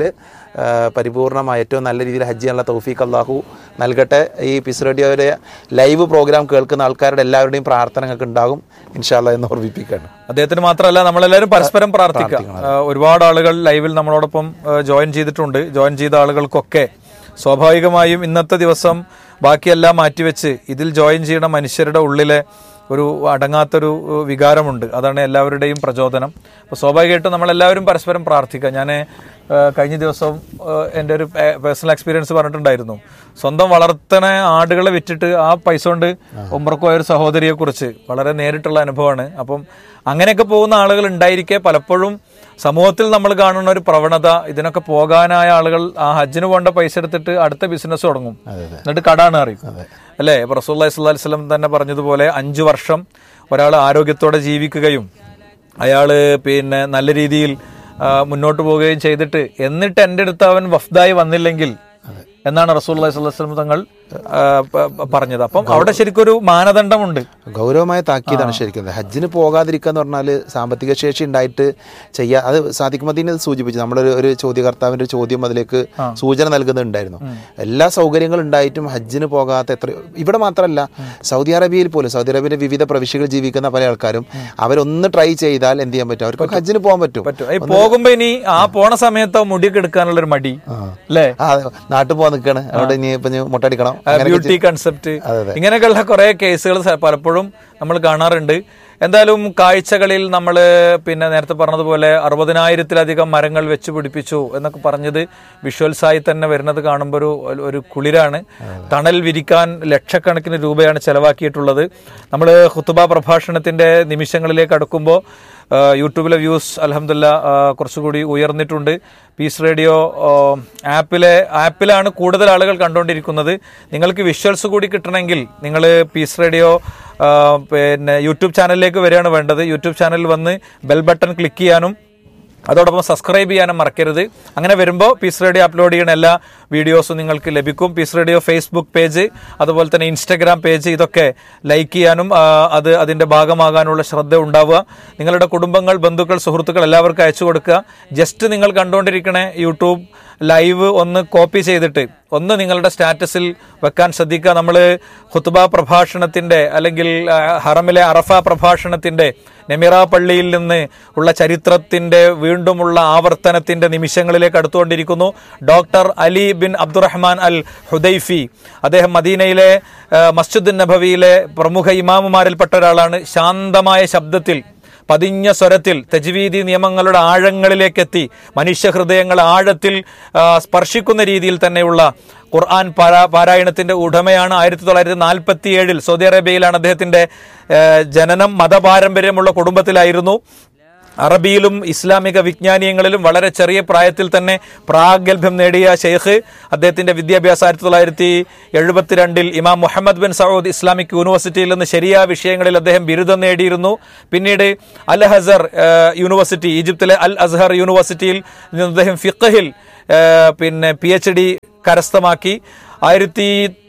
പരിപൂർണമായ ഏറ്റവും നല്ല രീതിയിൽ ഹജ്ജ് ചെയ്യാനുള്ള തൗഫീഖ് അല്ലാഹു നൽകട്ടെ. ഈ പീസ് റേഡിയോയുടെ ലൈവ് പ്രോഗ്രാം കേൾക്കുന്ന ആൾക്കാരുടെ എല്ലാവരുടെയും പ്രാർത്ഥനകൾക്ക് ഉണ്ടാകും ഇൻഷാ അല്ലാഹ് എന്ന് ഓർമ്മിപ്പിക്കുകയാണ്. അദ്ദേഹത്തിന് മാത്രമല്ല നമ്മളെല്ലാവരും പരസ്പരം പ്രാർത്ഥിക്കുക. ഒരുപാട് ആളുകൾ ലൈവിൽ നമ്മളോടൊപ്പം ജോയിൻ ചെയ്തിട്ടുണ്ട്. ജോയിൻ ചെയ്ത ആളുകൾക്കൊക്കെ സ്വാഭാവികമായും ഇന്നത്തെ ദിവസം ബാക്കിയെല്ലാം മാറ്റിവെച്ച് ഇതിൽ ജോയിൻ ചെയ്യുന്ന മനുഷ്യരുടെ ഉള്ളിലെ ഒരു അടങ്ങാത്തൊരു വികാരമുണ്ട്. അതാണ് എല്ലാവരുടെയും പ്രചോദനം. അപ്പോൾ സ്വാഭാവികമായിട്ടും നമ്മളെല്ലാവരും പരസ്പരം പ്രാർത്ഥിക്കുക. ഞാൻ കഴിഞ്ഞ ദിവസം എൻ്റെ ഒരു പേഴ്സണൽ എക്സ്പീരിയൻസ് പറഞ്ഞിട്ടുണ്ടായിരുന്നു. സ്വന്തം വളർത്തണ ആടുകളെ വിറ്റിട്ട് ആ പൈസ കൊണ്ട് ഉംറക്ക് പോയ ഒരു സഹോദരിയെക്കുറിച്ച് വളരെ നേരിട്ടുള്ള അനുഭവമാണ്. അപ്പം അങ്ങനെയൊക്കെ പോകുന്ന ആളുകൾ ഉണ്ടായിരിക്കെ പലപ്പോഴും സമൂഹത്തിൽ നമ്മൾ കാണുന്ന ഒരു പ്രവണത, ഇതിനൊക്കെ പോകാനായ ആളുകൾ ആ ഹജ്ജിന് പോകേണ്ട പൈസ എടുത്തിട്ട് അടുത്ത ബിസിനസ് തുടങ്ങും, എന്നിട്ട് കടാണ് അറിയും അല്ലേ. ഇപ്പൊ റസൂലുള്ളാഹി സ്വല്ലല്ലാഹു അലൈഹി വസല്ലം തന്നെ പറഞ്ഞതുപോലെ 5 വർഷം ഒരാൾ ആരോഗ്യത്തോടെ ജീവിക്കുകയും അയാൾ പിന്നെ നല്ല രീതിയിൽ മുന്നോട്ട് പോവുകയും ചെയ്തിട്ട് എന്നിട്ട് എൻ്റെ അടുത്ത് അവൻ വഫ്ദായി വന്നില്ലെങ്കിൽ എന്നാണ് റസൂലുള്ളാഹി സ്വല്ലല്ലാഹു അലൈഹി വസല്ലം തങ്ങൾ പറഞ്ഞത്. അപ്പം അവിടെ ശരിക്കും ഒരു മാനദണ്ഡമുണ്ട്, ഗൗരവമായ താക്കീതാണ് ശരിക്കും. ഹജ്ജിന് പോകാതിരിക്കുക എന്ന് പറഞ്ഞാൽ സാമ്പത്തിക ശേഷി ഉണ്ടായിട്ട് ചെയ്യാൻ അത് സാദിഖ് സൂചിപ്പിച്ചു. നമ്മളൊരു ചോദ്യകർത്താവിൻ്റെ ഒരു ചോദ്യം അതിലേക്ക് സൂചന നൽകുന്നുണ്ടായിരുന്നു. എല്ലാ സൗകര്യങ്ങളും ഉണ്ടായിട്ടും ഹജ്ജിന് പോകാത്ത എത്ര, ഇവിടെ മാത്രമല്ല സൗദി അറേബ്യയിൽ പോലും, സൗദി അറേബ്യയിലെ വിവിധ പ്രവിശ്യകൾ ജീവിക്കുന്ന പല ആൾക്കാരും അവരൊന്ന് ട്രൈ ചെയ്താൽ എന്ത് ചെയ്യാൻ പറ്റും, അവർക്ക് ഹജ്ജിന് പോകാൻ പറ്റും. പോകുമ്പോ ഇനി ആ പോണ സമയത്ത് മുടിയൊക്കെ എടുക്കാനുള്ളൊരു മടി അല്ലേ, നാട്ടിൽ പോകാൻ നിൽക്കാണ്, അവിടെ ഇനി ഇപ്പൊ മുട്ടടിക്കണം, ബ്യൂട്ടി കൺസെപ്റ്റ്, ഇങ്ങനെയൊക്കെയുള്ള കുറെ കേസുകൾ പലപ്പോഴും നമ്മൾ കാണാറുണ്ട്. എന്തായാലും കാഴ്ചകളിൽ നമ്മൾ പിന്നെ നേരത്തെ പറഞ്ഞതുപോലെ 60,000-ത്തിലധികം മരങ്ങൾ വെച്ച് പിടിപ്പിച്ചു എന്നൊക്കെ പറഞ്ഞത് വിഷ്വൽസായി തന്നെ വരുന്നത് കാണുമ്പോൾ ഒരു കുളിരാണ്. തണൽ വിരിക്കാൻ ലക്ഷക്കണക്കിന് രൂപയാണ് ചെലവാക്കിയിട്ടുള്ളത്. നമ്മൾ ഖുതുബ പ്രഭാഷണത്തിന്റെ നിമിഷങ്ങളിലേക്ക് അടുക്കുമ്പോൾ യൂട്യൂബിലെ വ്യൂസ് അൽഹംദുലില്ലാ കുറച്ചുകൂടി ഉയർന്നിട്ടുണ്ട്. പീസ് റേഡിയോ ആപ്പിലാണ് കൂടുതൽ ആളുകൾ കണ്ടുകൊണ്ടിരിക്കുന്നത്. നിങ്ങൾക്ക് വിഷ്വൽസ് കൂടി കിട്ടണമെങ്കിൽ നിങ്ങൾ പീസ് റേഡിയോ പിന്നെ യൂട്യൂബ് ചാനലിലേക്ക് വരികയാണ് വേണ്ടത്. യൂട്യൂബ് ചാനലിൽ വന്ന് ബെൽ ബട്ടൺ ക്ലിക്ക് ചെയ്യാനും അതോടൊപ്പം സബ്സ്ക്രൈബ് ചെയ്യാനും മറക്കരുത്. അങ്ങനെ വരുമ്പോൾ പീസ് റേഡിയോ അപ്ലോഡ് ചെയ്യുന്ന എല്ലാ വീഡിയോസും നിങ്ങൾക്ക് ലഭിക്കും. പീസ് റേഡിയോ ഫേസ്ബുക്ക് പേജ്, അതുപോലെ തന്നെ ഇൻസ്റ്റഗ്രാം പേജ്, ഇതൊക്കെ ലൈക്ക് ചെയ്യാനും അതിൻ്റെ ഭാഗമാകാനുള്ള ശ്രദ്ധ ഉണ്ടാവുക. നിങ്ങളുടെ കുടുംബങ്ങൾ, ബന്ധുക്കൾ, സുഹൃത്തുക്കൾ എല്ലാവർക്കും അയച്ചു കൊടുക്കുക. ജസ്റ്റ് നിങ്ങൾ കണ്ടുകൊണ്ടിരിക്കണ യൂട്യൂബ് ലൈവ് ഒന്ന് കോപ്പി ചെയ്തിട്ട് ഒന്ന് നിങ്ങളുടെ സ്റ്റാറ്റസിൽ വെക്കാൻ ശ്രദ്ധിക്കുക. നമ്മൾ ഖുതുബ പ്രഭാഷണത്തിൻ്റെ അല്ലെങ്കിൽ ഹറമിലെ അറഫ പ്രഭാഷണത്തിൻ്റെ നെമിറ പള്ളിയിൽ നിന്ന് ഉള്ള ചരിത്രത്തിൻ്റെ വീണ്ടുമുള്ള ആവർത്തനത്തിൻ്റെ നിമിഷങ്ങളിലേക്ക് അടുത്തുകൊണ്ടിരിക്കുന്നു. Doctor Ali bin Abdulrahman al Hudaifi, അദ്ദേഹം മദീനയിലെ മസ്ജിദുൻ നബവിയിലെ പ്രമുഖ ഇമാമുമാരിൽപ്പെട്ട ഒരാളാണ്. ശാന്തമായ ശബ്ദത്തിൽ, പതിഞ്ഞ സ്വരത്തിൽ തജ്വീദി നിയമങ്ങളുടെ ആഴങ്ങളിലേക്കെത്തി മനുഷ്യഹൃദയങ്ങൾ ആഴത്തിൽ സ്പർശിക്കുന്ന രീതിയിൽ തന്നെയുള്ള ഖുർആൻ പാരായണത്തിന്റെ ഉടമയാണ്. 1947 സൗദി അറേബ്യയിലാണ് അദ്ദേഹത്തിന്റെ ജനനം. മതപാരമ്പര്യമുള്ള കുടുംബത്തിലായിരുന്നു. അറബിയിലും ഇസ്ലാമിക വിജ്ഞാനീയങ്ങളിലും വളരെ ചെറിയ പ്രായത്തിൽ തന്നെ പ്രാഗൽഭ്യം നേടിയ ഷെയ്ഖ്, അദ്ദേഹത്തിന്റെ വിദ്യാഭ്യാസം 1972 ഇമാം മുഹമ്മദ് ബിൻ സഊദ് ഇസ്ലാമിക് യൂണിവേഴ്സിറ്റിയിൽ നിന്ന് ശരിയാ വിഷയങ്ങളിൽ അദ്ദേഹം ബിരുദം നേടിയിരുന്നു. പിന്നീട് അൽ അസ്ഹർ യൂണിവേഴ്സിറ്റി, ഈജിപ്തിലെ അൽ അസ്ഹർ യൂണിവേഴ്സിറ്റിയിൽ നിന്ന് അദ്ദേഹം ഫിഖ്ഹിൽ പിന്നെ PhD കരസ്ഥമാക്കി.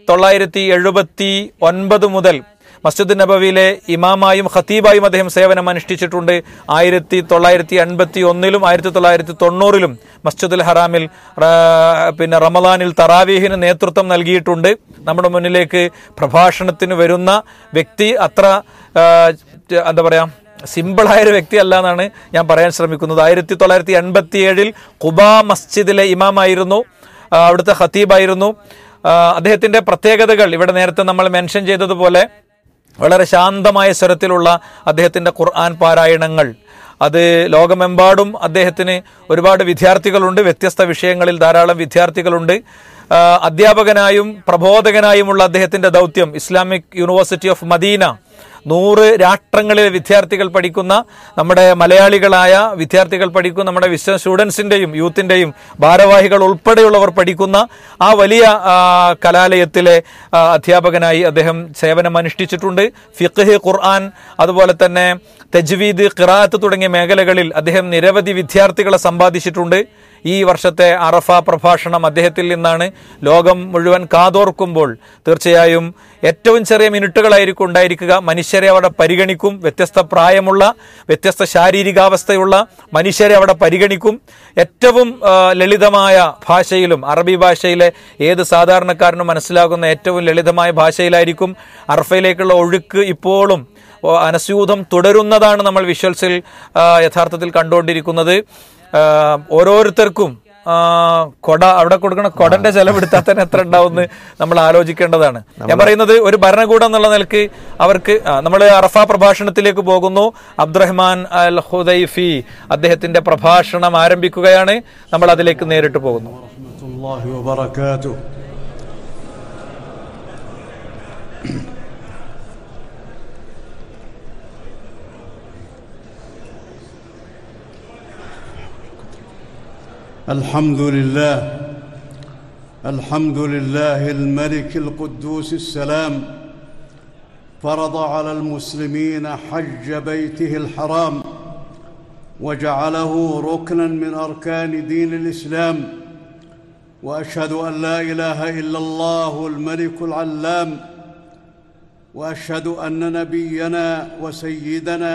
1979 മുതൽ മസ്ജിദ് നബവിയിലെ ഇമാമായും ഖത്തീബായും അദ്ദേഹം സേവനം അനുഷ്ഠിച്ചിട്ടുണ്ട്. 1981-ലും 1990-ലും മസ്ജിദുൽ ഹറാമിൽ റമദാനിൽ തറാവീഹിന് നേതൃത്വം നൽകിയിട്ടുണ്ട്. നമ്മുടെ മുന്നിലേക്ക് പ്രഭാഷണത്തിന് വരുന്ന വ്യക്തി അത്ര എന്താ പറയാ സിമ്പിളായൊരു വ്യക്തി അല്ല എന്നാണ് ഞാൻ പറയാൻ ശ്രമിക്കുന്നത്. 1987-ൽ ഖുബാ മസ്ജിദിലെ ഇമാമായിരുന്നു, അവിടുത്തെ ഖത്തീബായിരുന്നു. അദ്ദേഹത്തിന്റെ പ്രത്യേകതകൾ ഇവിടെ നേരത്തെ നമ്മൾ മെൻഷൻ ചെയ്തതുപോലെ വളരെ ശാന്തമായ സ്വരത്തിലുള്ള അദ്ദേഹത്തിന്റെ ഖുർആൻ പാരായണങ്ങൾ, അത് ലോകമെമ്പാടും അദ്ദേഹത്തിന് ഒരുപാട് വിദ്യാർത്ഥികളുണ്ട്, വ്യത്യസ്ത വിഷയങ്ങളിൽ ധാരാളം വിദ്യാർത്ഥികളുണ്ട്. അധ്യാപകനായും പ്രബോധകനായുമുള്ള അദ്ദേഹത്തിന്റെ ദൗത്യം ഇസ്ലാമിക് യൂണിവേഴ്സിറ്റി ഓഫ് മദീന 100 രാഷ്ട്രങ്ങളിലെ വിദ്യാർത്ഥികൾ പഠിക്കുന്ന, നമ്മുടെ മലയാളികളായ വിദ്യാർത്ഥികൾ പഠിക്കുന്ന, നമ്മുടെ സ്റ്റുഡൻസിന്റെയും യൂത്തിന്റെയും ഭാരവാഹികൾ ഉൾപ്പെടെയുള്ളവർ പഠിക്കുന്ന ആ വലിയ കലാലയത്തിലെ അധ്യാപകനായി അദ്ദേഹം സേവനം അനുഷ്ഠിച്ചിട്ടുണ്ട്. ഫിഖ്ഹ്, ഖുർആൻ, അതുപോലെ തന്നെ തജ്വീദ്, ഖിറാഅത്ത് തുടങ്ങിയ മേഖലകളിൽ അദ്ദേഹം നിരവധി വിദ്യാർത്ഥികളെ സമ്പാദിച്ചിട്ടുണ്ട്. ഈ വർഷത്തെ അറഫ പ്രഭാഷണം അദ്ദേഹത്തിൽ നിന്നാണ്. ലോകം മുഴുവൻ കാതോർക്കുമ്പോൾ തീർച്ചയായും ഏറ്റവും ചെറിയ മിനിറ്റുകളായിരിക്കും ഉണ്ടായിരിക്കുക. മനുഷ്യരെ അവിടെ പരിഗണിക്കും. വ്യത്യസ്ത പ്രായമുള്ള, വ്യത്യസ്ത ശാരീരികാവസ്ഥയുള്ള മനുഷ്യരെ അവിടെ പരിഗണിക്കും. ഏറ്റവും ലളിതമായ ഭാഷയിലും, അറബി ഭാഷയിലെ ഏത് സാധാരണക്കാരനും മനസ്സിലാകുന്ന ഏറ്റവും ലളിതമായ ഭാഷയിലായിരിക്കും. അറഫയിലേക്കുള്ള ഒഴുക്ക് ഇപ്പോഴും അനസ്യൂതം തുടരുന്നതാണ് നമ്മൾ വിഷ്വൽസിൽ യഥാർത്ഥത്തിൽ കണ്ടുകൊണ്ടിരിക്കുന്നത്. ഓരോരുത്തർക്കും കൊട അവിടെ കൊടുക്കണ കൊടന്റെ ചെലവെടുത്താൽ തന്നെ എത്ര ഉണ്ടാവുമെന്ന് നമ്മൾ ആലോചിക്കേണ്ടതാണ്. ഞാൻ പറയുന്നത് ഒരു ഭരണകൂടം എന്നുള്ള നിലക്ക് അവർക്ക് നമ്മൾ അറഫ പ്രഭാഷണത്തിലേക്ക് പോകുന്നു. അബ്ദുറഹ്മാൻ അൽ ഹുദൈഫി അദ്ദേഹത്തിന്റെ പ്രഭാഷണം ആരംഭിക്കുകയാണ്. നമ്മൾ അതിലേക്ക് നേരിട്ട് പോകുന്നു. الحمد لله الملك القدوس السلام فرض على المسلمين حج بيته الحرام وجعله ركنا من أركان دين الإسلام، وأشهد أن لا إله إلا الله الملك العلام، وأشهد أن نبينا وسيدنا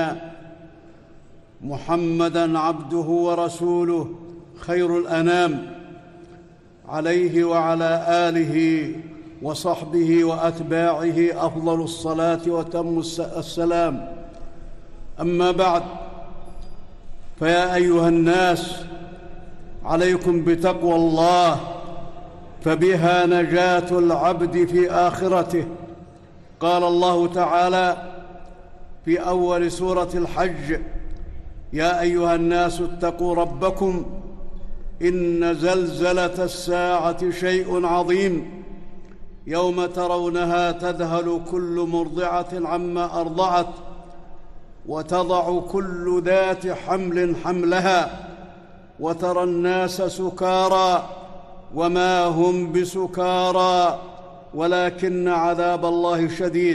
محمدًا عبده ورسوله خير الأنام، عليه وعلى آله وصحبه وأتباعه أفضل الصلاة وتم السلام. أما بعد، فيا أيها الناس، عليكم بتقوى الله، فبها نجاة العبد في آخرته. قال الله تعالى في أول سورة الحج: يا أيها الناس اتقوا ربكم إن زلزلة الساعة شيء عظيم، يوم ترونها تذهل كل مرضعة عما أرضعت وتضع كل ذات حمل حملها وترى الناس سكارى وما هم بسكارى ولكن عذاب الله شديد.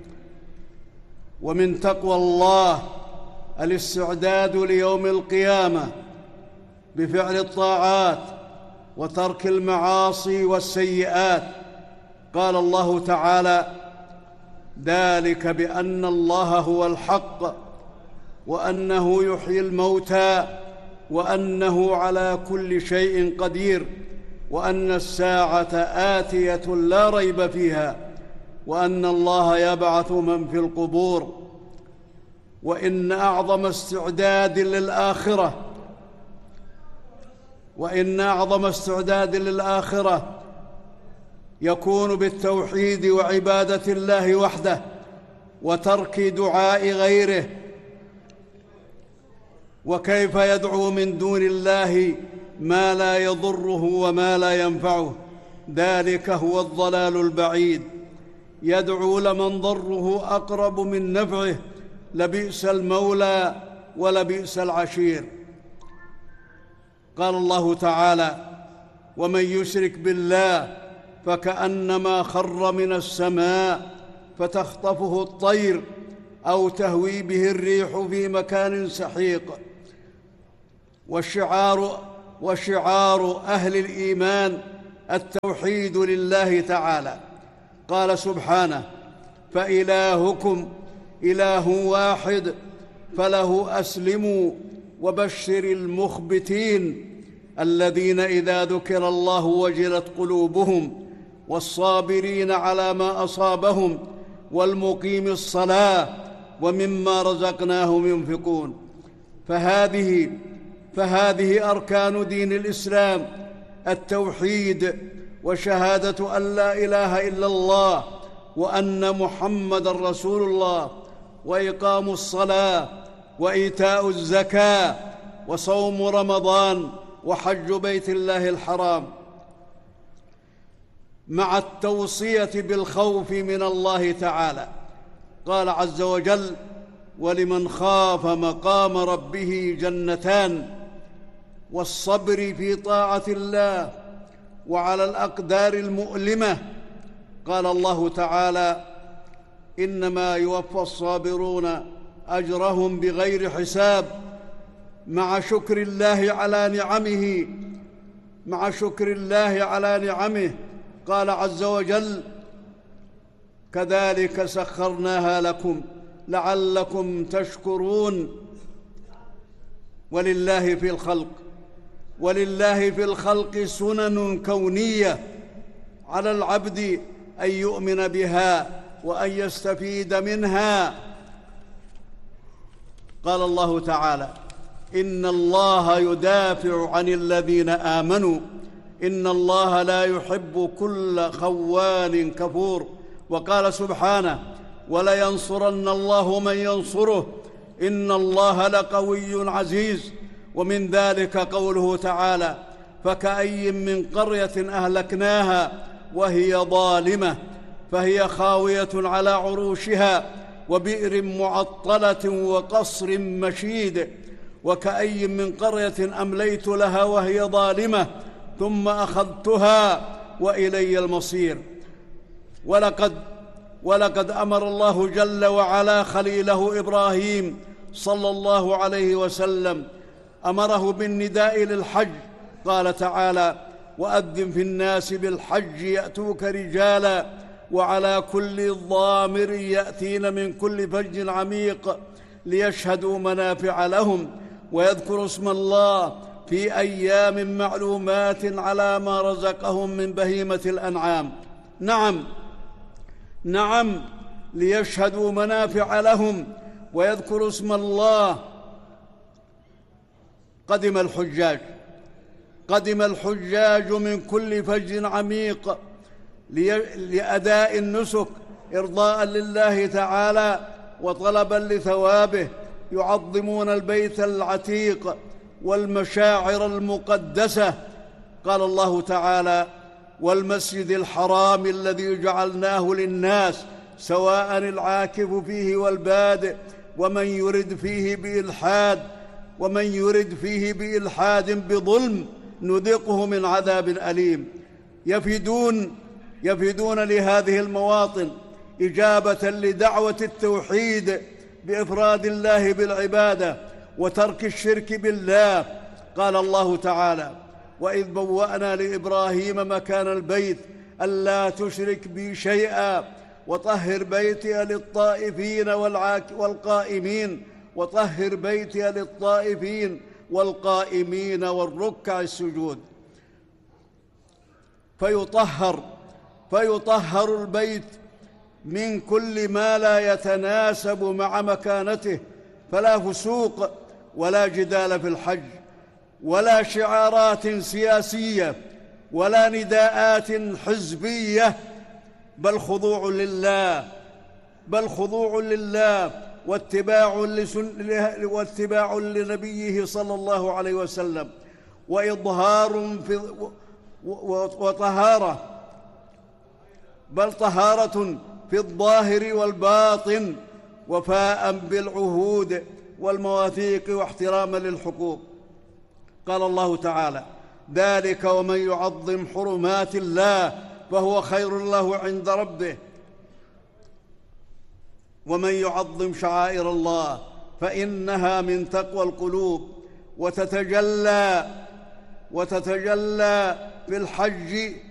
ومن تقوى الله الاستعداد ليوم القيامة بفعل الطاعات وترك المعاصي والسيئات. قال الله تعالى: ذلك بأن الله هو الحق وأنه يحيي الموتى وأنه على كل شيء قدير وأن الساعة آتية لا ريب فيها وأن الله يبعث من في القبور. وإن أعظم استعداد للآخرة يكون بالتوحيد وعبادة الله وحده وترك دعاء غيره. وكيف يدعو من دون الله ما لا يضره وما لا ينفعه؟ ذلك هو الضلال البعيد. يدعو لمن ضره أقرب من نفعه، لبئس المولى ولبئس العشير. قال الله تعالى: ومن يشرك بالله فكأنما خر من السماء فتخطفه الطير أو تهوي به الريح في مكان سحيق. وشعار أهل الإيمان التوحيد لله تعالى، قال سبحانه: فإلهكم إله واحد فله أسلموا وبشر المخبتين الذين إذا ذكر الله وجلت قلوبهم والصابرين على ما أصابهم والمقيم الصلاة ومما رزقناهم ينفقون. فهذه أركان دين الإسلام: التوحيد وشهادة أن لا إله إلا الله وأن محمد رسول الله، وإقام الصلاة وإيتاء الزكاة وصوم رمضان وحج بيت الله الحرام، مع التوصية بالخوف من الله تعالى. قال عز وجل: ولمن خاف مقام ربه جنتان، والصبر في طاعة الله وعلى الأقدار المؤلمة. قال الله تعالى: إنما يوفى الصابرون أجرهم بغير حساب، مع شكر الله على نعمه. قال عز وجل: كذلك سخرناها لكم لعلكم تشكرون. ولله في الخلق سنن كونية على العبد أن يؤمن بها وأن يستفيد منها. قال الله تعالى: إن الله يدافع عن الذين آمنوا إن الله لا يحب كل خوان كفور. وقال سبحانه: ولينصرن الله من ينصره إن الله لقوي عزيز. ومن ذلك قوله تعالى: فكأي من قرية أهلكناها وهي ظالمة فهي خاوية على عروشها وبئر معطلة وقصر مشيد، وكأي من قرية أمليت لها وهي ظالمة ثم أخذتها وإلي المصير. ولقد أمر الله جل وعلا خليله إبراهيم صلى الله عليه وسلم، أمره بالنداء للحج. قال تعالى: وأذن في الناس بالحج يأتوك رجالا وعلى كل ضامر يأتين من كل فج عميق ليشهدوا منافع لهم ويذكروا اسم الله في أيام معلومات على ما رزقهم من بهيمة الأنعام. نعم، ليشهدوا منافع لهم ويذكروا اسم الله. قدم الحجاج من كل فج عميق لأداء النسك إرضاء لله تعالى وطلبا لثوابه، يعظمون البيت العتيق والمشاعر المقدسة. قال الله تعالى: والمسجد الحرام الذي جعلناه للناس سواء العاكف فيه والباد ومن يرد فيه بإلحاد بظلم نذقه من عذاب أليم. يفيدون لهذه المواطن إجابة لدعوة التوحيد بإفراد الله بالعبادة وترك الشرك بالله. قال الله تعالى: وإذ بوأنا لإبراهيم مكان البيت ألا تشرك بي شيئا وطهر بيتي للطائفين والقائمين والركع السجود. فيطهر البيت من كل ما لا يتناسب مع مكانته، فلا فسوق ولا جدال في الحج ولا شعارات سياسية ولا نداءات حزبية، بل خضوع لله واتباع لنبيه صلى الله عليه وسلم، طهارة في الظاهر والباطن، وفاء بالعهود والمواثيق واحتراما للحقوق. قال الله تعالى: ذلك ومن يعظم حرمات الله فهو خير له عند ربه، ومن يعظم شعائر الله فإنها من تقوى القلوب، وتتجلى في الحج